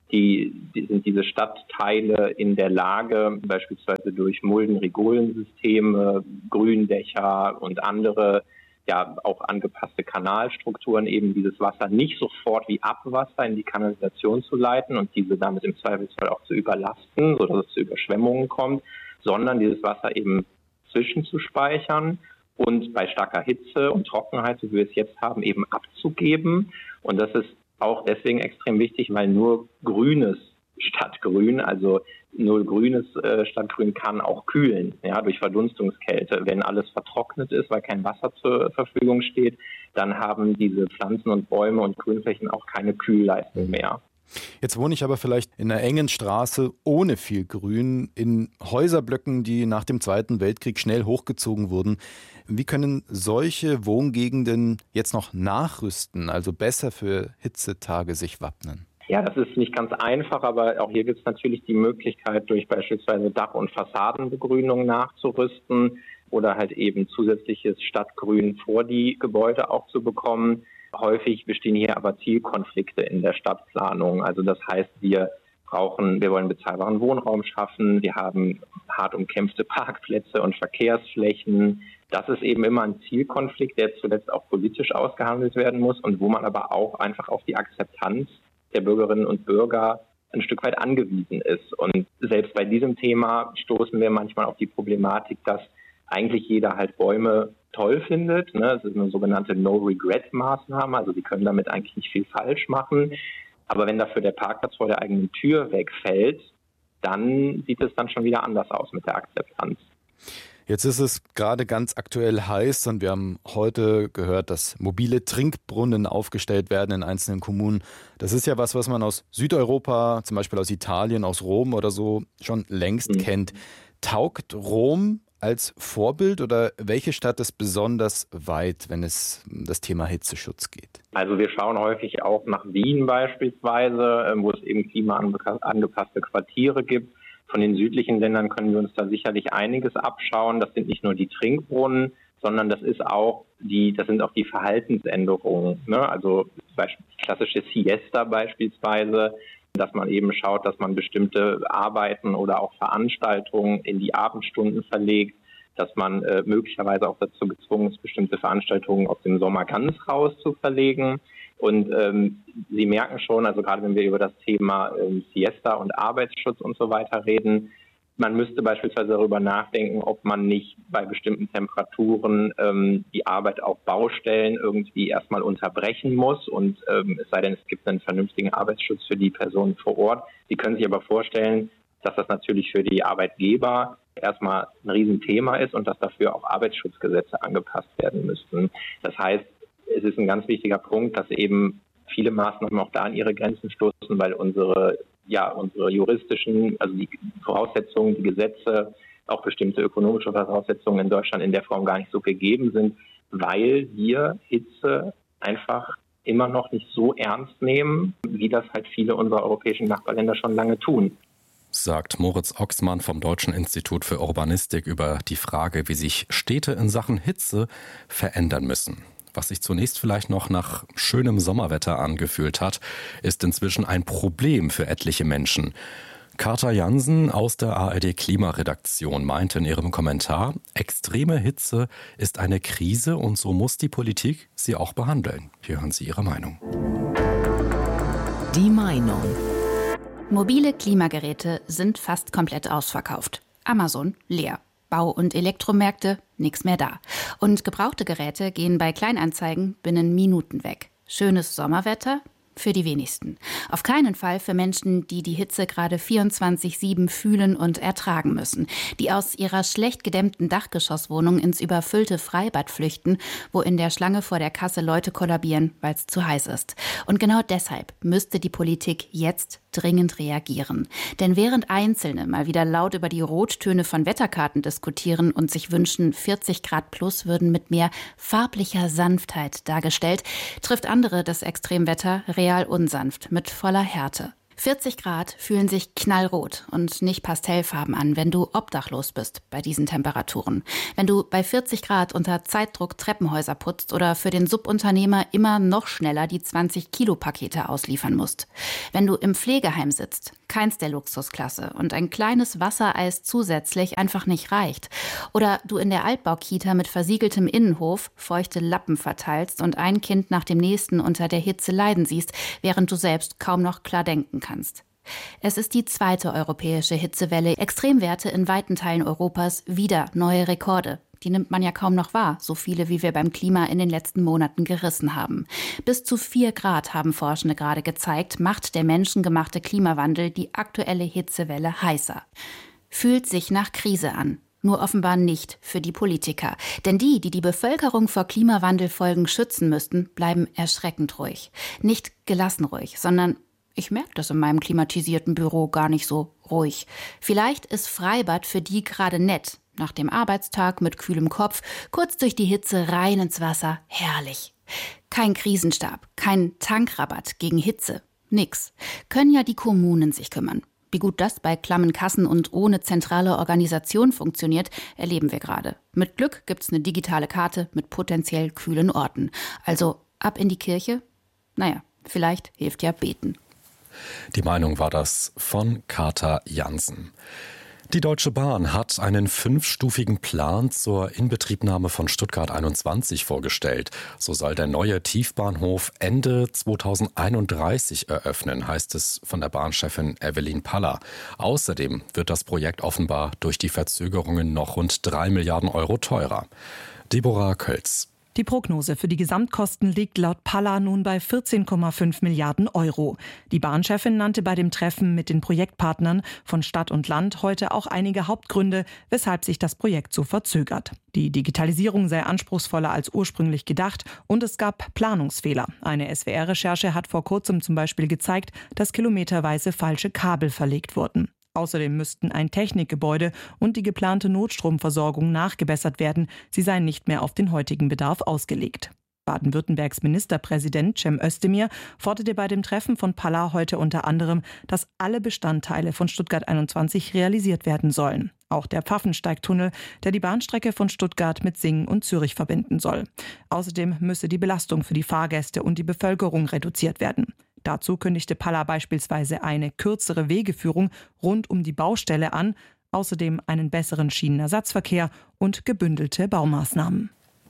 diese Stadtteile in der Lage, beispielsweise durch Mulden-Rigolensysteme, Gründächer und andere auch angepasste Kanalstrukturen, eben dieses Wasser nicht sofort wie Abwasser in die Kanalisation zu leiten und diese damit im Zweifelsfall auch zu überlasten, sodass es zu Überschwemmungen kommt, sondern dieses Wasser eben zwischenzuspeichern und bei starker Hitze und Trockenheit, so wie wir es jetzt haben, eben abzugeben. Und das ist auch deswegen extrem wichtig, weil nur grünes Stadtgrün, also nur grünes Stadtgrün kann auch kühlen, durch Verdunstungskälte. Wenn alles vertrocknet ist, weil kein Wasser zur Verfügung steht, dann haben diese Pflanzen und Bäume und Grünflächen auch keine Kühlleistung mehr. Jetzt wohne ich aber vielleicht in einer engen Straße ohne viel Grün, in Häuserblöcken, die nach dem Zweiten Weltkrieg schnell hochgezogen wurden. Wie können solche Wohngegenden jetzt noch nachrüsten, also besser für Hitzetage sich wappnen? Ja, das ist nicht ganz einfach, aber auch hier gibt es natürlich die Möglichkeit, durch beispielsweise Dach- und Fassadenbegrünung nachzurüsten oder halt eben zusätzliches Stadtgrün vor die Gebäude auch zu bekommen. Häufig bestehen hier aber Zielkonflikte in der Stadtplanung. Also das heißt, wir wollen bezahlbaren Wohnraum schaffen, wir haben hart umkämpfte Parkplätze und Verkehrsflächen. Das ist eben immer ein Zielkonflikt, der zuletzt auch politisch ausgehandelt werden muss und wo man aber auch einfach auf die Akzeptanz der Bürgerinnen und Bürger ein Stück weit angewiesen ist. Und selbst bei diesem Thema stoßen wir manchmal auf die Problematik, dass eigentlich jeder halt Bäume toll findet. Es ist eine sogenannte No-Regret-Maßnahme, also sie können damit eigentlich nicht viel falsch machen. Aber wenn dafür der Parkplatz vor der eigenen Tür wegfällt, dann sieht es dann schon wieder anders aus mit der Akzeptanz. Jetzt ist es gerade ganz aktuell heiß und wir haben heute gehört, dass mobile Trinkbrunnen aufgestellt werden in einzelnen Kommunen. Das ist ja was man aus Südeuropa, zum Beispiel aus Italien, aus Rom oder so, schon längst kennt. Taugt Rom als Vorbild oder welche Stadt ist besonders weit, wenn es um das Thema Hitzeschutz geht? Also wir schauen häufig auch nach Wien beispielsweise, wo es eben klimaangepasste Quartiere gibt. Von den südlichen Ländern können wir uns da sicherlich einiges abschauen. Das sind nicht nur die Trinkbrunnen, sondern das sind auch die Verhaltensänderungen. Also klassische Siesta beispielsweise, dass man eben schaut, dass man bestimmte Arbeiten oder auch Veranstaltungen in die Abendstunden verlegt, dass man möglicherweise auch dazu gezwungen ist, bestimmte Veranstaltungen aus dem Sommer ganz raus zu verlegen. Und Sie merken schon, also gerade wenn wir über das Thema Siesta und Arbeitsschutz und so weiter reden, man müsste beispielsweise darüber nachdenken, ob man nicht bei bestimmten Temperaturen die Arbeit auf Baustellen irgendwie erstmal unterbrechen muss. Und es sei denn, es gibt einen vernünftigen Arbeitsschutz für die Personen vor Ort. Sie können sich aber vorstellen, dass das natürlich für die Arbeitgeber erstmal ein Riesenthema ist und dass dafür auch Arbeitsschutzgesetze angepasst werden müssten. Das heißt, es ist ein ganz wichtiger Punkt, dass eben viele Maßnahmen auch da an ihre Grenzen stoßen, weil unsere juristischen, also die Voraussetzungen, die Gesetze, auch bestimmte ökonomische Voraussetzungen in Deutschland in der Form gar nicht so gegeben sind, weil wir Hitze einfach immer noch nicht so ernst nehmen, wie das halt viele unserer europäischen Nachbarländer schon lange tun. Sagt Moritz Oxmann vom Deutschen Institut für Urbanistik über die Frage, wie sich Städte in Sachen Hitze verändern müssen. Was sich zunächst vielleicht noch nach schönem Sommerwetter angefühlt hat, ist inzwischen ein Problem für etliche Menschen. Carta Jansen aus der ARD-Klimaredaktion meinte in ihrem Kommentar, extreme Hitze ist eine Krise und so muss die Politik sie auch behandeln. Hier hören Sie ihre Meinung. Die Meinung. Mobile Klimageräte sind fast komplett ausverkauft. Amazon leer. Bau- und Elektromärkte, nichts mehr da. Und gebrauchte Geräte gehen bei Kleinanzeigen binnen Minuten weg. Schönes Sommerwetter? Für die wenigsten. Auf keinen Fall für Menschen, die die Hitze gerade 24/7 fühlen und ertragen müssen. Die aus ihrer schlecht gedämmten Dachgeschosswohnung ins überfüllte Freibad flüchten, wo in der Schlange vor der Kasse Leute kollabieren, weil es zu heiß ist. Und genau deshalb müsste die Politik jetzt dringend reagieren. Denn während Einzelne mal wieder laut über die Rottöne von Wetterkarten diskutieren und sich wünschen, 40 Grad plus würden mit mehr farblicher Sanftheit dargestellt, trifft andere das Extremwetter real unsanft mit voller Härte. 40 Grad fühlen sich knallrot und nicht pastellfarben an, wenn du obdachlos bist bei diesen Temperaturen. Wenn du bei 40 Grad unter Zeitdruck Treppenhäuser putzt oder für den Subunternehmer immer noch schneller die 20-Kilo-Pakete ausliefern musst. Wenn du im Pflegeheim sitzt, keins der Luxusklasse und ein kleines Wassereis zusätzlich einfach nicht reicht. Oder du in der Altbaukita mit versiegeltem Innenhof feuchte Lappen verteilst und ein Kind nach dem nächsten unter der Hitze leiden siehst, während du selbst kaum noch klar denken kannst. Es ist die zweite europäische Hitzewelle. Extremwerte in weiten Teilen Europas, wieder neue Rekorde. Die nimmt man ja kaum noch wahr, so viele wie wir beim Klima in den letzten Monaten gerissen haben. Bis zu 4 Grad haben Forschende gerade gezeigt, macht der menschengemachte Klimawandel die aktuelle Hitzewelle heißer. Fühlt sich nach Krise an. Nur offenbar nicht für die Politiker. Denn die die Bevölkerung vor Klimawandelfolgen schützen müssten, bleiben erschreckend ruhig. Nicht gelassen ruhig, sondern ich merke das in meinem klimatisierten Büro gar nicht so ruhig. Vielleicht ist Freibad für die gerade nett. Nach dem Arbeitstag mit kühlem Kopf, kurz durch die Hitze rein ins Wasser, herrlich. Kein Krisenstab, kein Tankrabatt gegen Hitze, nix. Können ja die Kommunen sich kümmern. Wie gut das bei klammen Kassen und ohne zentrale Organisation funktioniert, erleben wir gerade. Mit Glück gibt's eine digitale Karte mit potenziell kühlen Orten. Also ab in die Kirche? Naja, vielleicht hilft ja Beten. Die Meinung war das von Carta Jansen. Die Deutsche Bahn hat einen 5-stufigen Plan zur Inbetriebnahme von Stuttgart 21 vorgestellt. So soll der neue Tiefbahnhof Ende 2031 eröffnen, heißt es von der Bahnchefin Evelyn Paller. Außerdem wird das Projekt offenbar durch die Verzögerungen noch rund 3 Milliarden Euro teurer. Deborah Kölz. Die Prognose für die Gesamtkosten liegt laut Paller nun bei 14,5 Milliarden Euro. Die Bahnchefin nannte bei dem Treffen mit den Projektpartnern von Stadt und Land heute auch einige Hauptgründe, weshalb sich das Projekt so verzögert. Die Digitalisierung sei anspruchsvoller als ursprünglich gedacht und es gab Planungsfehler. Eine SWR-Recherche hat vor kurzem zum Beispiel gezeigt, dass kilometerweise falsche Kabel verlegt wurden. Außerdem müssten ein Technikgebäude und die geplante Notstromversorgung nachgebessert werden. Sie seien nicht mehr auf den heutigen Bedarf ausgelegt. Baden-Württembergs Ministerpräsident Cem Özdemir forderte bei dem Treffen von Paller heute unter anderem, dass alle Bestandteile von Stuttgart 21 realisiert werden sollen. Auch der Pfaffensteigtunnel, der die Bahnstrecke von Stuttgart mit Singen und Zürich verbinden soll. Außerdem müsse die Belastung für die Fahrgäste und die Bevölkerung reduziert werden. Dazu kündigte Paller beispielsweise eine kürzere Wegeführung rund um die Baustelle an, außerdem einen besseren Schienenersatzverkehr und gebündelte Baumaßnahmen.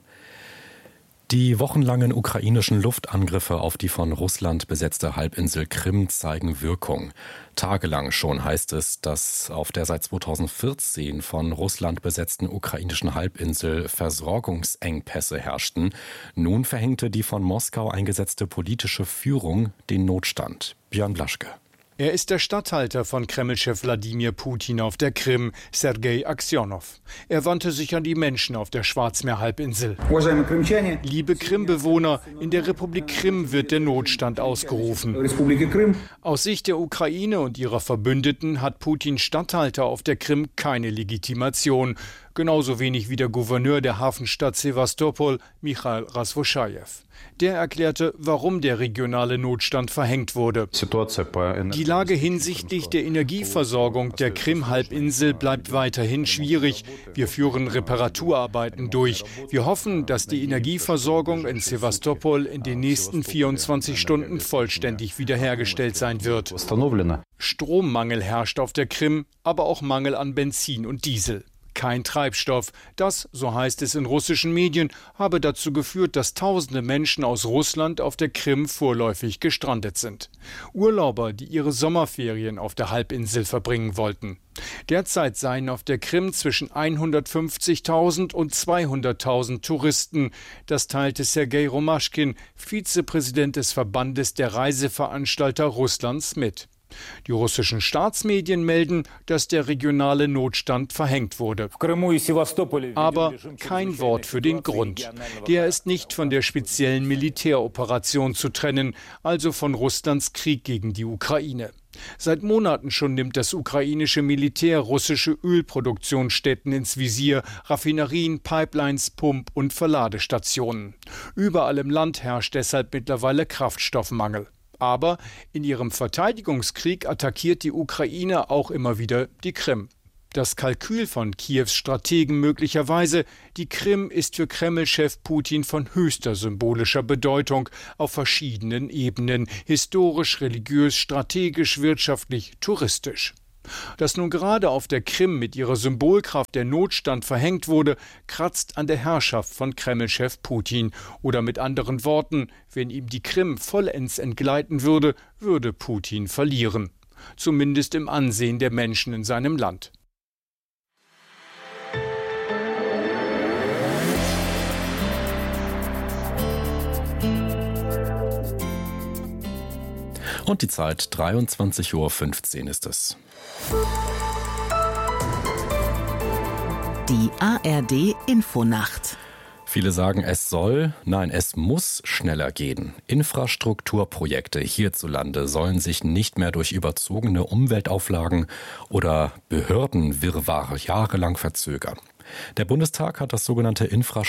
Die wochenlangen ukrainischen Luftangriffe auf die von Russland besetzte Halbinsel Krim zeigen Wirkung. Tagelang schon heißt es, dass auf der seit 2014 von Russland besetzten ukrainischen Halbinsel Versorgungsengpässe herrschten. Nun verhängte die von Moskau eingesetzte politische Führung den Notstand. Björn Blaschke. Er ist der Statthalter von Kremlchef Wladimir Putin auf der Krim, Sergei Aksionow. Er wandte sich an die Menschen auf der Schwarzmeerhalbinsel. Liebe Krimbewohner, in der Republik Krim wird der Notstand ausgerufen. Aus Sicht der Ukraine und ihrer Verbündeten hat Putins Statthalter auf der Krim keine Legitimation. Genauso wenig wie der Gouverneur der Hafenstadt Sewastopol, Michail Rasvoschajew. Der erklärte, warum der regionale Notstand verhängt wurde. Die Lage hinsichtlich der Energieversorgung der Krim-Halbinsel bleibt weiterhin schwierig. Wir führen Reparaturarbeiten durch. Wir hoffen, dass die Energieversorgung in Sewastopol in den nächsten 24 Stunden vollständig wiederhergestellt sein wird. Strommangel herrscht auf der Krim, aber auch Mangel an Benzin und Diesel. Kein Treibstoff. Das, so heißt es in russischen Medien, habe dazu geführt, dass tausende Menschen aus Russland auf der Krim vorläufig gestrandet sind. Urlauber, die ihre Sommerferien auf der Halbinsel verbringen wollten. Derzeit seien auf der Krim zwischen 150.000 und 200.000 Touristen. Das teilte Sergei Romaschkin, Vizepräsident des Verbandes der Reiseveranstalter Russlands, mit. Die russischen Staatsmedien melden, dass der regionale Notstand verhängt wurde. Aber kein Wort für den Grund. Der ist nicht von der speziellen Militäroperation zu trennen, also von Russlands Krieg gegen die Ukraine. Seit Monaten schon nimmt das ukrainische Militär russische Ölproduktionsstätten ins Visier, Raffinerien, Pipelines, Pump- und Verladestationen. Überall im Land herrscht deshalb mittlerweile Kraftstoffmangel. Aber in ihrem Verteidigungskrieg attackiert die Ukraine auch immer wieder die Krim. Das Kalkül von Kiews Strategen möglicherweise, die Krim ist für Kreml-Chef Putin von höchster symbolischer Bedeutung auf verschiedenen Ebenen, historisch, religiös, strategisch, wirtschaftlich, touristisch. Dass nun gerade auf der Krim mit ihrer Symbolkraft der Notstand verhängt wurde, kratzt an der Herrschaft von Kreml-Chef Putin. Oder mit anderen Worten, wenn ihm die Krim vollends entgleiten würde, würde Putin verlieren. Zumindest im Ansehen der Menschen in seinem Land. Und die Zeit 23:15 Uhr ist es. Die ARD Infonacht. Viele sagen, es muss schneller gehen. Infrastrukturprojekte hierzulande sollen sich nicht mehr durch überzogene Umweltauflagen oder Behördenwirrwarr jahrelang verzögern. Der Bundestag hat das sogenannte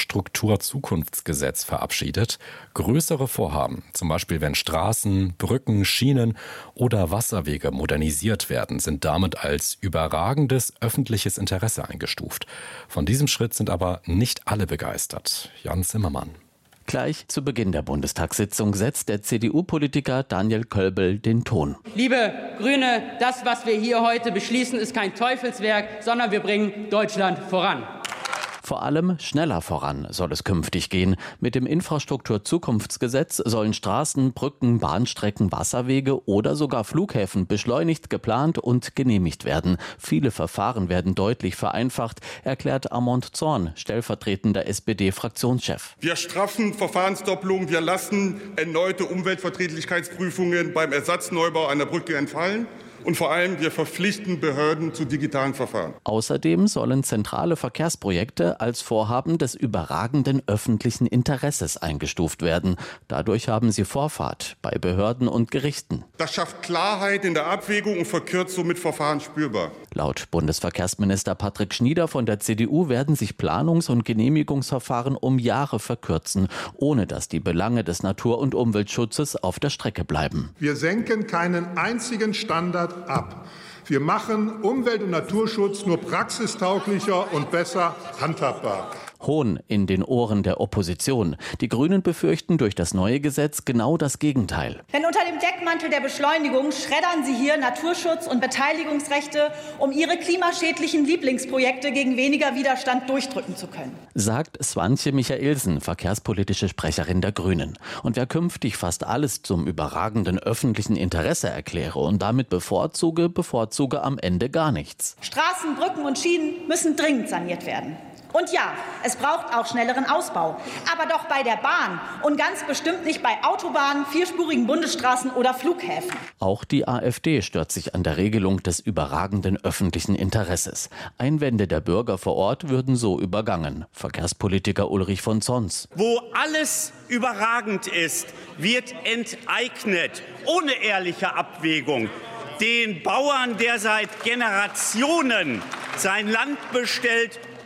Infrastrukturzukunftsgesetz verabschiedet. Größere Vorhaben, zum Beispiel wenn Straßen, Brücken, Schienen oder Wasserwege modernisiert werden, sind damit als überragendes öffentliches Interesse eingestuft. Von diesem Schritt sind aber nicht alle begeistert. Jan Zimmermann. Gleich zu Beginn der Bundestagssitzung setzt der CDU-Politiker Daniel Kölbel den Ton. Liebe Grüne, das, was wir hier heute beschließen, ist kein Teufelswerk, sondern wir bringen Deutschland voran. Vor allem schneller voran soll es künftig gehen. Mit dem Infrastrukturzukunftsgesetz sollen Straßen, Brücken, Bahnstrecken, Wasserwege oder sogar Flughäfen beschleunigt, geplant und genehmigt werden. Viele Verfahren werden deutlich vereinfacht, erklärt Armand Zorn, stellvertretender SPD-Fraktionschef. Wir straffen Verfahrensdoppelungen, wir lassen erneute Umweltverträglichkeitsprüfungen beim Ersatzneubau einer Brücke entfallen. Und vor allem, wir verpflichten Behörden zu digitalen Verfahren. Außerdem sollen zentrale Verkehrsprojekte als Vorhaben des überragenden öffentlichen Interesses eingestuft werden. Dadurch haben sie Vorfahrt bei Behörden und Gerichten. Das schafft Klarheit in der Abwägung und verkürzt somit Verfahren spürbar. Laut Bundesverkehrsminister Patrick Schnieder von der CDU werden sich Planungs- und Genehmigungsverfahren um Jahre verkürzen, ohne dass die Belange des Natur- und Umweltschutzes auf der Strecke bleiben. Wir senken keinen einzigen Standard ab. Wir machen Umwelt- und Naturschutz nur praxistauglicher und besser handhabbar. Hohn in den Ohren der Opposition. Die Grünen befürchten durch das neue Gesetz genau das Gegenteil. Denn unter dem Deckmantel der Beschleunigung schreddern Sie hier Naturschutz und Beteiligungsrechte, um Ihre klimaschädlichen Lieblingsprojekte gegen weniger Widerstand durchdrücken zu können. Sagt Swantje Michaelsen, verkehrspolitische Sprecherin der Grünen. Und wer künftig fast alles zum überragenden öffentlichen Interesse erkläre und damit bevorzuge am Ende gar nichts. Straßen, Brücken und Schienen müssen dringend saniert werden. Und ja, es braucht auch schnelleren Ausbau. Aber doch bei der Bahn und ganz bestimmt nicht bei Autobahnen, vierspurigen Bundesstraßen oder Flughäfen. Auch die AfD stört sich an der Regelung des überragenden öffentlichen Interesses. Einwände der Bürger vor Ort würden so übergangen. Verkehrspolitiker Ulrich von Zons. Wo alles überragend ist, wird enteignet, ohne ehrliche Abwägung. Den Bauern, der seit Generationen sein Land bestellt,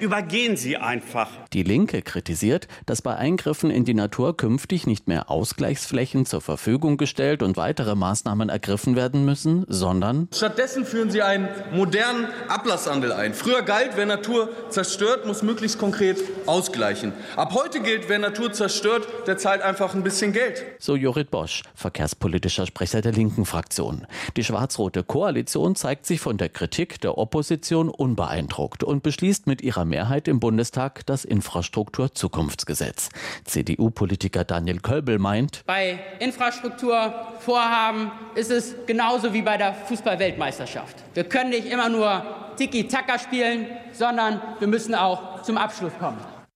übergehen Sie einfach. Die Linke kritisiert, dass bei Eingriffen in die Natur künftig nicht mehr Ausgleichsflächen zur Verfügung gestellt und weitere Maßnahmen ergriffen werden müssen, sondern stattdessen führen sie einen modernen Ablasshandel ein. Früher galt, wer Natur zerstört, muss möglichst konkret ausgleichen. Ab heute gilt, wer Natur zerstört, der zahlt einfach ein bisschen Geld. So Jorrit Bosch, verkehrspolitischer Sprecher der linken Fraktion. Die schwarz-rote Koalition zeigt sich von der Kritik der Opposition unbeeindruckt und beschließt mit ihrer Mehrheit im Bundestag das Infrastrukturzukunftsgesetz. CDU-Politiker Daniel Kölbel meint, bei Infrastrukturvorhaben ist es genauso wie bei der Fußball-Weltmeisterschaft. Wir können nicht immer nur Tiki-Taka spielen, sondern wir müssen auch zum Abschluss kommen.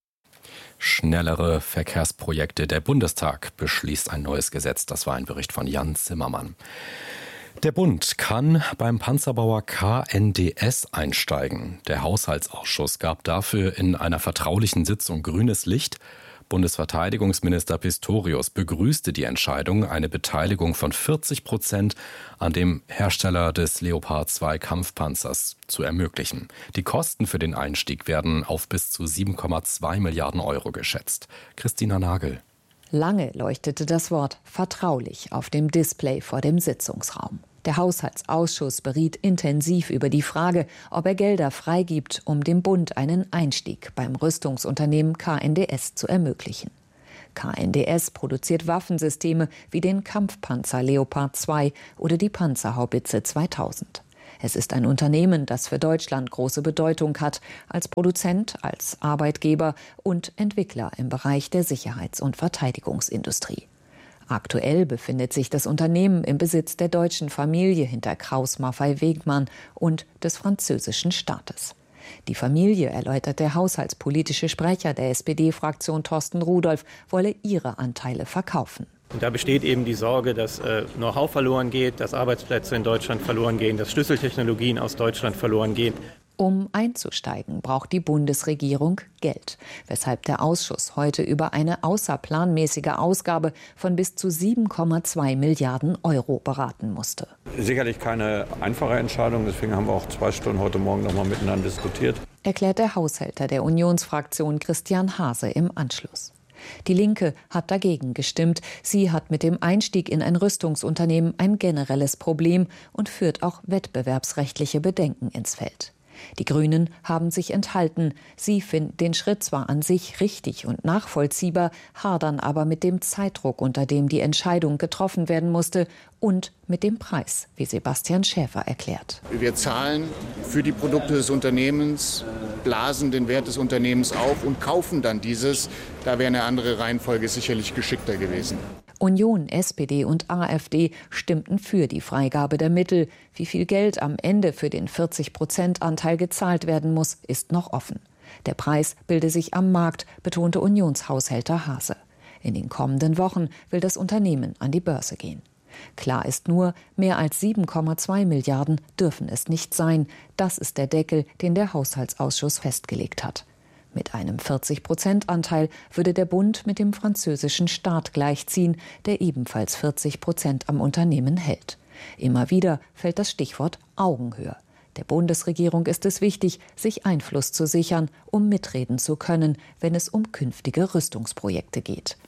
Schnellere Verkehrsprojekte. Der Bundestag beschließt ein neues Gesetz. Das war ein Bericht von Jan Zimmermann. Der Bund kann beim Panzerbauer KNDS einsteigen. Der Haushaltsausschuss gab dafür in einer vertraulichen Sitzung grünes Licht. Bundesverteidigungsminister Pistorius begrüßte die Entscheidung, eine Beteiligung von 40% an dem Hersteller des Leopard 2 Kampfpanzers zu ermöglichen. Die Kosten für den Einstieg werden auf bis zu 7,2 Milliarden Euro geschätzt. Christina Nagel. Lange leuchtete das Wort vertraulich auf dem Display vor dem Sitzungsraum. Der Haushaltsausschuss beriet intensiv über die Frage, ob er Gelder freigibt, um dem Bund einen Einstieg beim Rüstungsunternehmen KNDS zu ermöglichen. KNDS produziert Waffensysteme wie den Kampfpanzer Leopard 2 oder die Panzerhaubitze 2000. Es ist ein Unternehmen, das für Deutschland große Bedeutung hat, als Produzent, als Arbeitgeber und Entwickler im Bereich der Sicherheits- und Verteidigungsindustrie. Aktuell befindet sich das Unternehmen im Besitz der deutschen Familie hinter Krauss-Maffei-Wegmann und des französischen Staates. Die Familie, erläutert der haushaltspolitische Sprecher der SPD-Fraktion Thorsten Rudolph, wolle ihre Anteile verkaufen. Und da besteht eben die Sorge, dass Know-how verloren geht, dass Arbeitsplätze in Deutschland verloren gehen, dass Schlüsseltechnologien aus Deutschland verloren gehen. Um einzusteigen, braucht die Bundesregierung Geld, weshalb der Ausschuss heute über eine außerplanmäßige Ausgabe von bis zu 7,2 Milliarden Euro beraten musste. Sicherlich keine einfache Entscheidung, deswegen haben wir auch 2 Stunden heute Morgen noch mal miteinander diskutiert. Erklärt der Haushälter der Unionsfraktion Christian Hase im Anschluss. Die Linke hat dagegen gestimmt. Sie hat mit dem Einstieg in ein Rüstungsunternehmen ein generelles Problem und führt auch wettbewerbsrechtliche Bedenken ins Feld. Die Grünen haben sich enthalten. Sie finden den Schritt zwar an sich richtig und nachvollziehbar, hadern aber mit dem Zeitdruck, unter dem die Entscheidung getroffen werden musste, und mit dem Preis, wie Sebastian Schäfer erklärt. Wir zahlen für die Produkte des Unternehmens, blasen den Wert des Unternehmens auf und kaufen dann dieses. Da wäre eine andere Reihenfolge sicherlich geschickter gewesen. Union, SPD und AfD stimmten für die Freigabe der Mittel. Wie viel Geld am Ende für den 40%-Anteil gezahlt werden muss, ist noch offen. Der Preis bilde sich am Markt, betonte Unionshaushälter Hase. In den kommenden Wochen will das Unternehmen an die Börse gehen. Klar ist nur, mehr als 7,2 Milliarden dürfen es nicht sein. Das ist der Deckel, den der Haushaltsausschuss festgelegt hat. Mit einem 40%-Anteil würde der Bund mit dem französischen Staat gleichziehen, der ebenfalls 40% am Unternehmen hält. Immer wieder fällt das Stichwort Augenhöhe. Der Bundesregierung ist es wichtig, sich Einfluss zu sichern, um mitreden zu können, wenn es um künftige Rüstungsprojekte geht.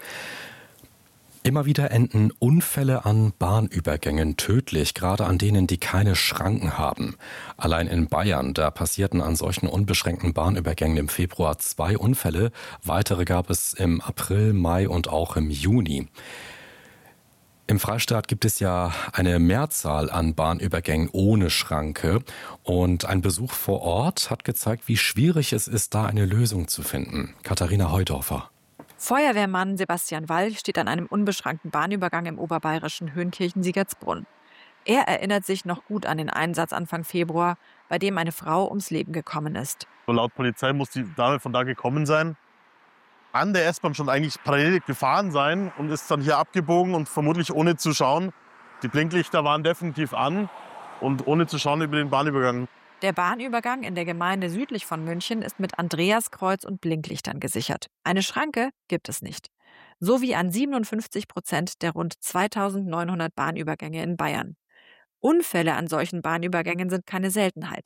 Immer wieder enden Unfälle an Bahnübergängen tödlich, gerade an denen, die keine Schranken haben. Allein in Bayern, da passierten an solchen unbeschränkten Bahnübergängen im Februar 2 Unfälle. Weitere gab es im April, Mai und auch im Juni. Im Freistaat gibt es ja eine Mehrzahl an Bahnübergängen ohne Schranke. Und ein Besuch vor Ort hat gezeigt, wie schwierig es ist, da eine Lösung zu finden. Katharina Heudorfer. Feuerwehrmann Sebastian Wall steht an einem unbeschrankten Bahnübergang im oberbayerischen Höhenkirchen-Siegertsbrunn. Er erinnert sich noch gut an den Einsatz Anfang Februar, bei dem eine Frau ums Leben gekommen ist. So laut Polizei muss die Dame von da gekommen sein. An der S-Bahn schon eigentlich parallel gefahren sein und ist dann hier abgebogen und vermutlich ohne zu schauen. Die Blinklichter waren definitiv an und ohne zu schauen über den Bahnübergang. Der Bahnübergang in der Gemeinde südlich von München ist mit Andreaskreuz und Blinklichtern gesichert. Eine Schranke gibt es nicht. So wie an 57% der rund 2900 Bahnübergänge in Bayern. Unfälle an solchen Bahnübergängen sind keine Seltenheit.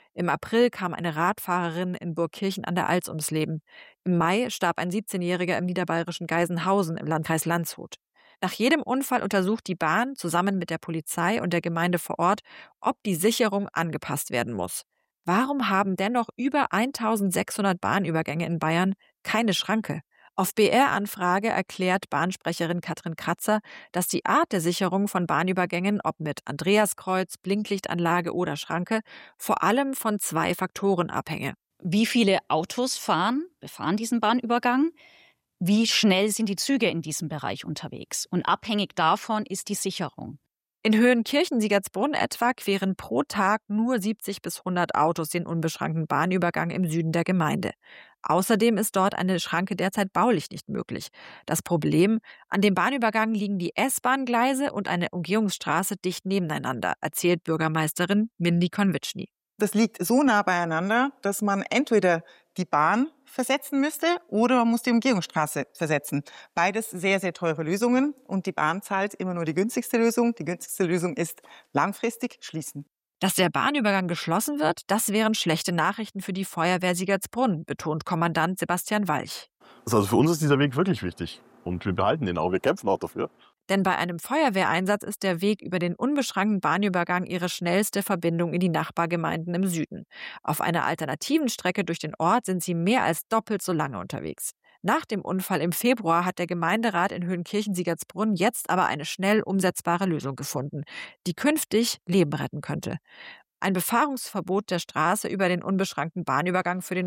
Im April kam eine Radfahrerin in Burgkirchen an der Alz ums Leben. Im Mai starb ein 17-Jähriger im niederbayerischen Geisenhausen im Landkreis Landshut. Nach jedem Unfall untersucht die Bahn zusammen mit der Polizei und der Gemeinde vor Ort, ob die Sicherung angepasst werden muss. Warum haben dennoch über 1600 Bahnübergänge in Bayern keine Schranke? Auf BR-Anfrage erklärt Bahnsprecherin Katrin Kratzer, dass die Art der Sicherung von Bahnübergängen, ob mit Andreaskreuz, Blinklichtanlage oder Schranke, vor allem von 2 Faktoren abhänge. Wie viele Autos befahren diesen Bahnübergang? Wie schnell sind die Züge in diesem Bereich unterwegs? Und abhängig davon ist die Sicherung. In Höhenkirchen-Siegertsbrunn etwa queren pro Tag nur 70 bis 100 Autos den unbeschränkten Bahnübergang im Süden der Gemeinde. Außerdem ist dort eine Schranke derzeit baulich nicht möglich. Das Problem: An dem Bahnübergang liegen die S-Bahn-Gleise und eine Umgehungsstraße dicht nebeneinander, erzählt Bürgermeisterin Mindy Konvitschny. Das liegt so nah beieinander, dass man entweder die Bahn versetzen müsste oder man muss die Umgehungsstraße versetzen. Beides sehr, sehr teure Lösungen und die Bahn zahlt immer nur die günstigste Lösung. Die günstigste Lösung ist langfristig schließen. Dass der Bahnübergang geschlossen wird, das wären schlechte Nachrichten für die Feuerwehr Siegertsbrunn, betont Kommandant Sebastian Walch. Also für uns ist dieser Weg wirklich wichtig und wir behalten den auch, wir kämpfen auch dafür. Denn bei einem Feuerwehreinsatz ist der Weg über den unbeschränkten Bahnübergang ihre schnellste Verbindung in die Nachbargemeinden im Süden. Auf einer alternativen Strecke durch den Ort sind sie mehr als doppelt so lange unterwegs. Nach dem Unfall im Februar hat der Gemeinderat in Höhenkirchen-Siegertsbrunn jetzt aber eine schnell umsetzbare Lösung gefunden, die künftig Leben retten könnte. Ein Befahrungsverbot der Straße über den unbeschränkten Bahnübergang für den